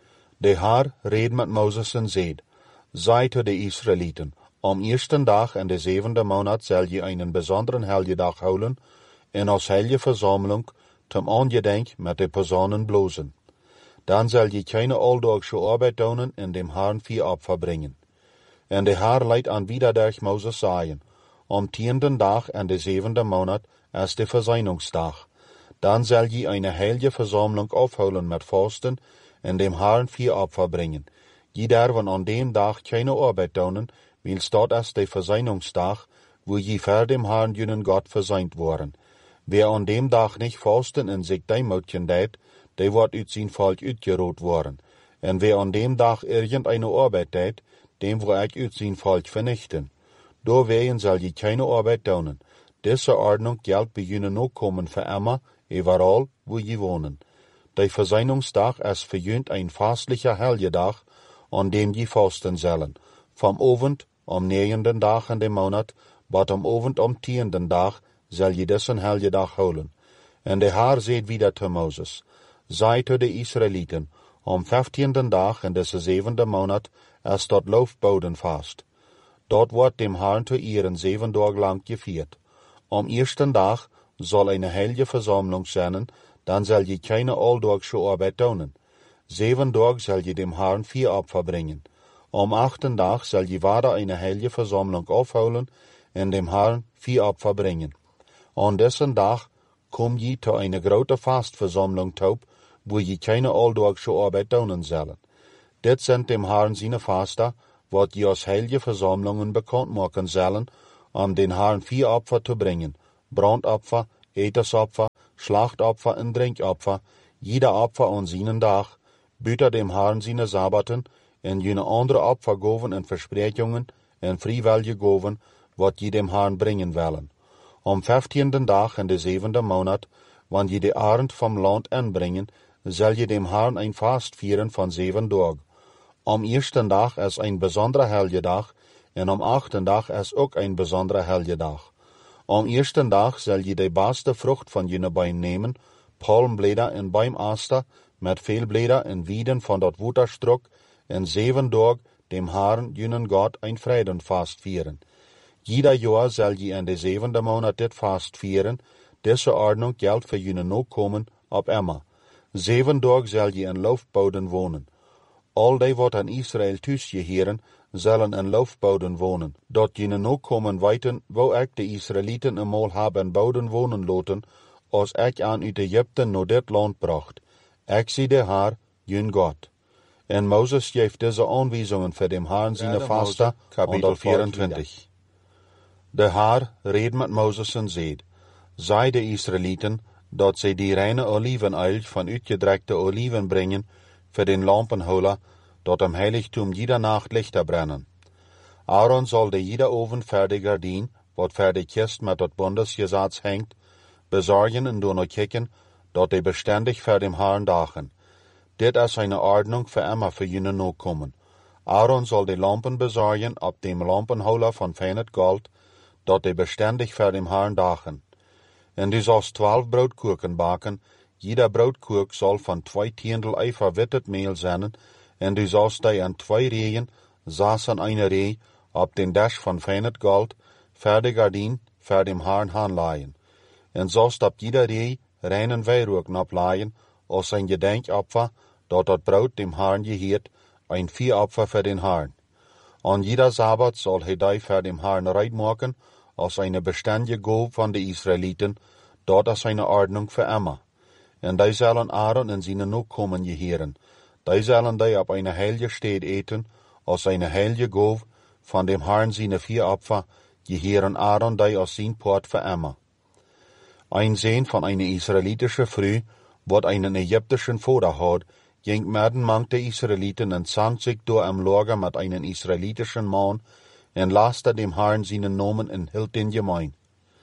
De Heer reed met Mozes en zeid, zei te de Israëlieten, am eerste dag en de 7e maand zal je een bijzondere heilige dag houden, en als heilige verzameling, ten aangedenk met de personen blozen. Dan zal je geen aldaagse arbeid doen en dem Herrn 4 opfer brengen. En de Heer leidt aan wieder durch Mozes zeggen, am 10e dag en de 7e maand is de verzoeningsdag. Dan zal je een heilige verzameling afhouden met vasten en dem Herrn 4 opfer brengen. Je derven aan dem dag geen arbeid doen, wils dat is de verzoeningsdag, waar je voor dem Herrn jullie God verzoend worden. Wie aan dem dag niet vasten en zich deemoedjen deed, die wordt uit zijn volk uitgerood worden. En wie aan dem dag irgendeine arbeid deed, dem wil ik uit zijn volk vernichten. Doorwegen zal je geen arbeid doen. Deze ordnung geldt bij jullie nakomen voor immer, overal waar je wonen. De verzoeningsdag is voor jullie een fastelijke heilige dag, aan dem je vasten zullen. Van avond om 9e dag in de maand, tot om avond om 10e dag, zal je deze heilige dag houden. En de Heer zei wieder te Mozes, zei te de Israëlieten, om 15e dag in deze 7e maand is dat loofbodenvast. Dat wordt dem Herrn te eren 7 dagen lang gevierd. Om eerste dag zal een heilige verzameling zijn, dan zal je geen aldaagse arbeid doen. 7 dagen zal je dem Herrn 4 opfer brengen. Om 8e dag zal je weder een heilige verzameling afhouden en dem Herrn 4 opfer brengen. Aan deze dag kom je te een grote vastverzameling toe, wo je keine alldaagsche Arbeit doen zullen. Dit sind dem Herrn seine Fasten, wat je als heilige Versammlungen bekannt machen sollen, den Herrn Viehopfer zu bringen, Brandopfer, Etersopfer, Schlachtopfer und Drinkopfer, jeder Opfer an seinen Tag, büter dem Herrn seine Sabbaten, en jene andere Opfergaven en Versprechungen en freiwillige Gaven, wat je dem Herrn bringen willen. Am 15. Tag in de 7. Monat, wann je de Arend vom Land inbringen, zal je dem Herrn ein Fast vieren von 7 Tagen. Am 1. Tag is ein besonderer heilige Dag, en am 8. Tag is ook ein besonderer heilige Dag. Am 1. Tag zal je de beste Frucht von jene Bein nemen, Palmblätter en Beimaster, met veel Blätter en Wieden von dort Wuterstruck, en 7 Tagen dem Herrn, jenen Gott, ein Freudenfast vieren. Jeder Jahr zal je in de 7. Monat dit Fast vieren, diese Ordnung geldt für jene Nachkommen ab immer. 7 Tagen zal je in Laufbauten wohnen. All die wat an Israel thuisgeheren, zullen in Laufbauten wohnen, dort jene Nachkommen weten, wo ik de Israeliten eenmaal hebben bauden wohnen laten, als ik aan uit Egypten naar dit land bracht. Ik zie de Herr, jun Gott. En Moses geeft deze aanwijzingen voor dem Herrn seine Fasten, Kapitel 24. De Herr reed met Moses en zeid, zei de Israeliten, dat zij die reine olivenöl van uitgedrekte oliven brengen, voor den Lampenholer, dat am Heiligtum jeder Nacht Lichter brennen. Aaron soll de jeder oven fertig gardien, wat voor de kist met dat Bundesgesetz hängt, besorgen en doen kijken, dat de beständig voor dem Herrn dagen. Dit is eine Ordnung für immer für jene Nachkommen. Aaron soll die Lampen besorgen ab dem Lampenholer von feines Gold, dat de beständig für dem Herrn dagen. En du sollst 12 Broodkoeken baken, jeder Broodkoek soll von 2 Tiendel ei verwittet Mehl sein, en du sollst die an 2 Rehen, saß an eine Reh, ab den Dash von feines Gold, fertig gardien, für dem Herrn hanleihen. En sollst ab jeder Reh reinen Weihrauch ableihen, als ein Gedenkopfer, dat Brot dem Herrn geheert, ein Viehopfer für den Herrn. An jeder Sabbat soll die für dem Herrn reit machen, als eine beständige Gabe von den Israeliten, dort ist eine Ordnung für immer. En die sollen Aaron en seine Nachkommen geheeren. Die sollen die auf eine heilige Stätte eten, als eine heilige Gabe von dem Herrn seine Viehopfer, geheeren Aaron die aus sein Port für immer. Ein Sohn von einer israelitischen Frau, wat einen ägyptischen Vater hat, ging mitten mang der Israeliten und zankt sich durch am Lager mit einem israelitischen Mann und laste dem Herrn seinen Namen und hielt den gemein.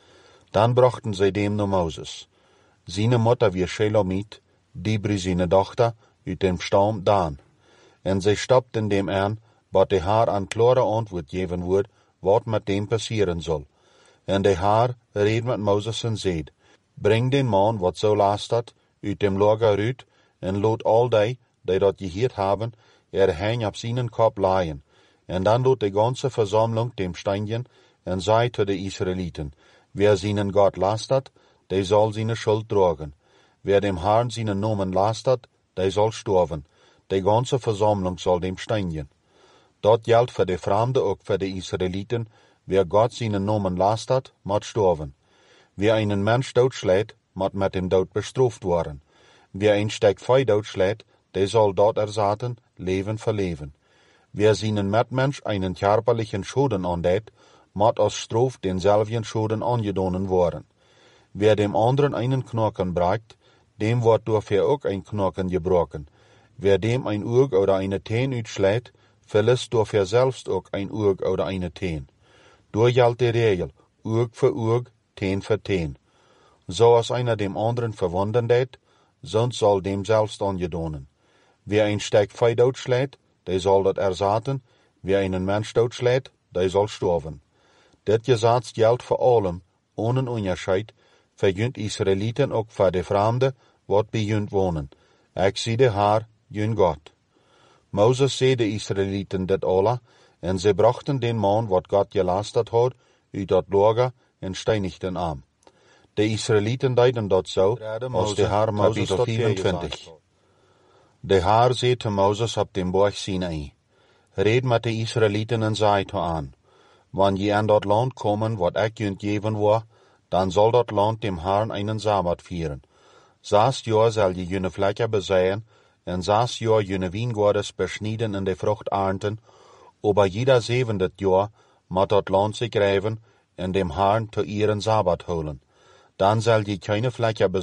Dann brachten sie dem nur Moses. Seine Mutter wie Shelomit, Dibri seine Tochter, uit dem Stamm Dan. Und sie stoppten dem an, wat der Herr an klare Antwort geben wird, wat mit dem passieren soll. Und der Herr reed mit Moses und seid, bring den Mann, wat so lastet, uit dem Lager uit, en lot all die dat geheerd haben, heen op seinen Kopf leihen. En dan lot die ganze Versammlung dem Steinchen, en zei zu de Israeliten, wer seinen Gott lastet, der soll seine Schuld tragen. Wer dem Herrn seinen Namen lastet, der soll sterben. Die ganze Versammlung soll dem Steinchen. Dort gilt für die Fremde auch für die Israeliten, wer Gott seinen Namen lastet, moet sterben. Wer einen Mensch doodschlägt, moet mit dem Tod bestraft worden. Wer ein Stück Fei doodschlägt, der soll dort ersaten, Leben für Leben. Wer seinen Mitmensch einen körperlichen Schaden andät, moet als Straf denselben Schaden angedonnen worden. Wer dem anderen einen Knochen bricht, dem wird dafür auch ein Knochen gebrochen. Wer dem ein Auge oder eine Teen uitschlägt, verlässt dafür selbst auch ein Auge oder eine Teen. Durch gilt die Regel, Auge für Auge, Teen für Teen. So als einer dem anderen verwunden det, sonst soll dem selbst angedonnen. Wer ein Stück Fei doodschlägt, der soll dat ersaten, wer einen Mensch doodschlägt, der soll sterben. Dit Gesetz gilt für allem, ohne Unterscheid, für jünt Israeliten auch für die Fremde, wat bei jünt wohnen. Ich zie de Herr, jün Gott. Moses seh de Israeliten dit alle, en sie brachten den Mann, wat Gott gelastet hat, uit dat Lager en steinigten am. De Israeliten deiden dat zo, als de Herr Moses Kapitel 24. De Herr zei te Moses op dem Berg Sinai, red met de Israeliten en zei te aan, wann je aan dat land komen, wat ik junt geven wil, dan zal dat land dem Herrn einen Sabbat vieren. 6 jaar zal je junne vlekken bezaaien en 6 jaar junne wijngaarden besnijden en de vrucht ernten, aber jeder 7e jaar moet dat land zich rijven en dem Herrn te eeren Sabbat houden. Dan zal je keine vlekken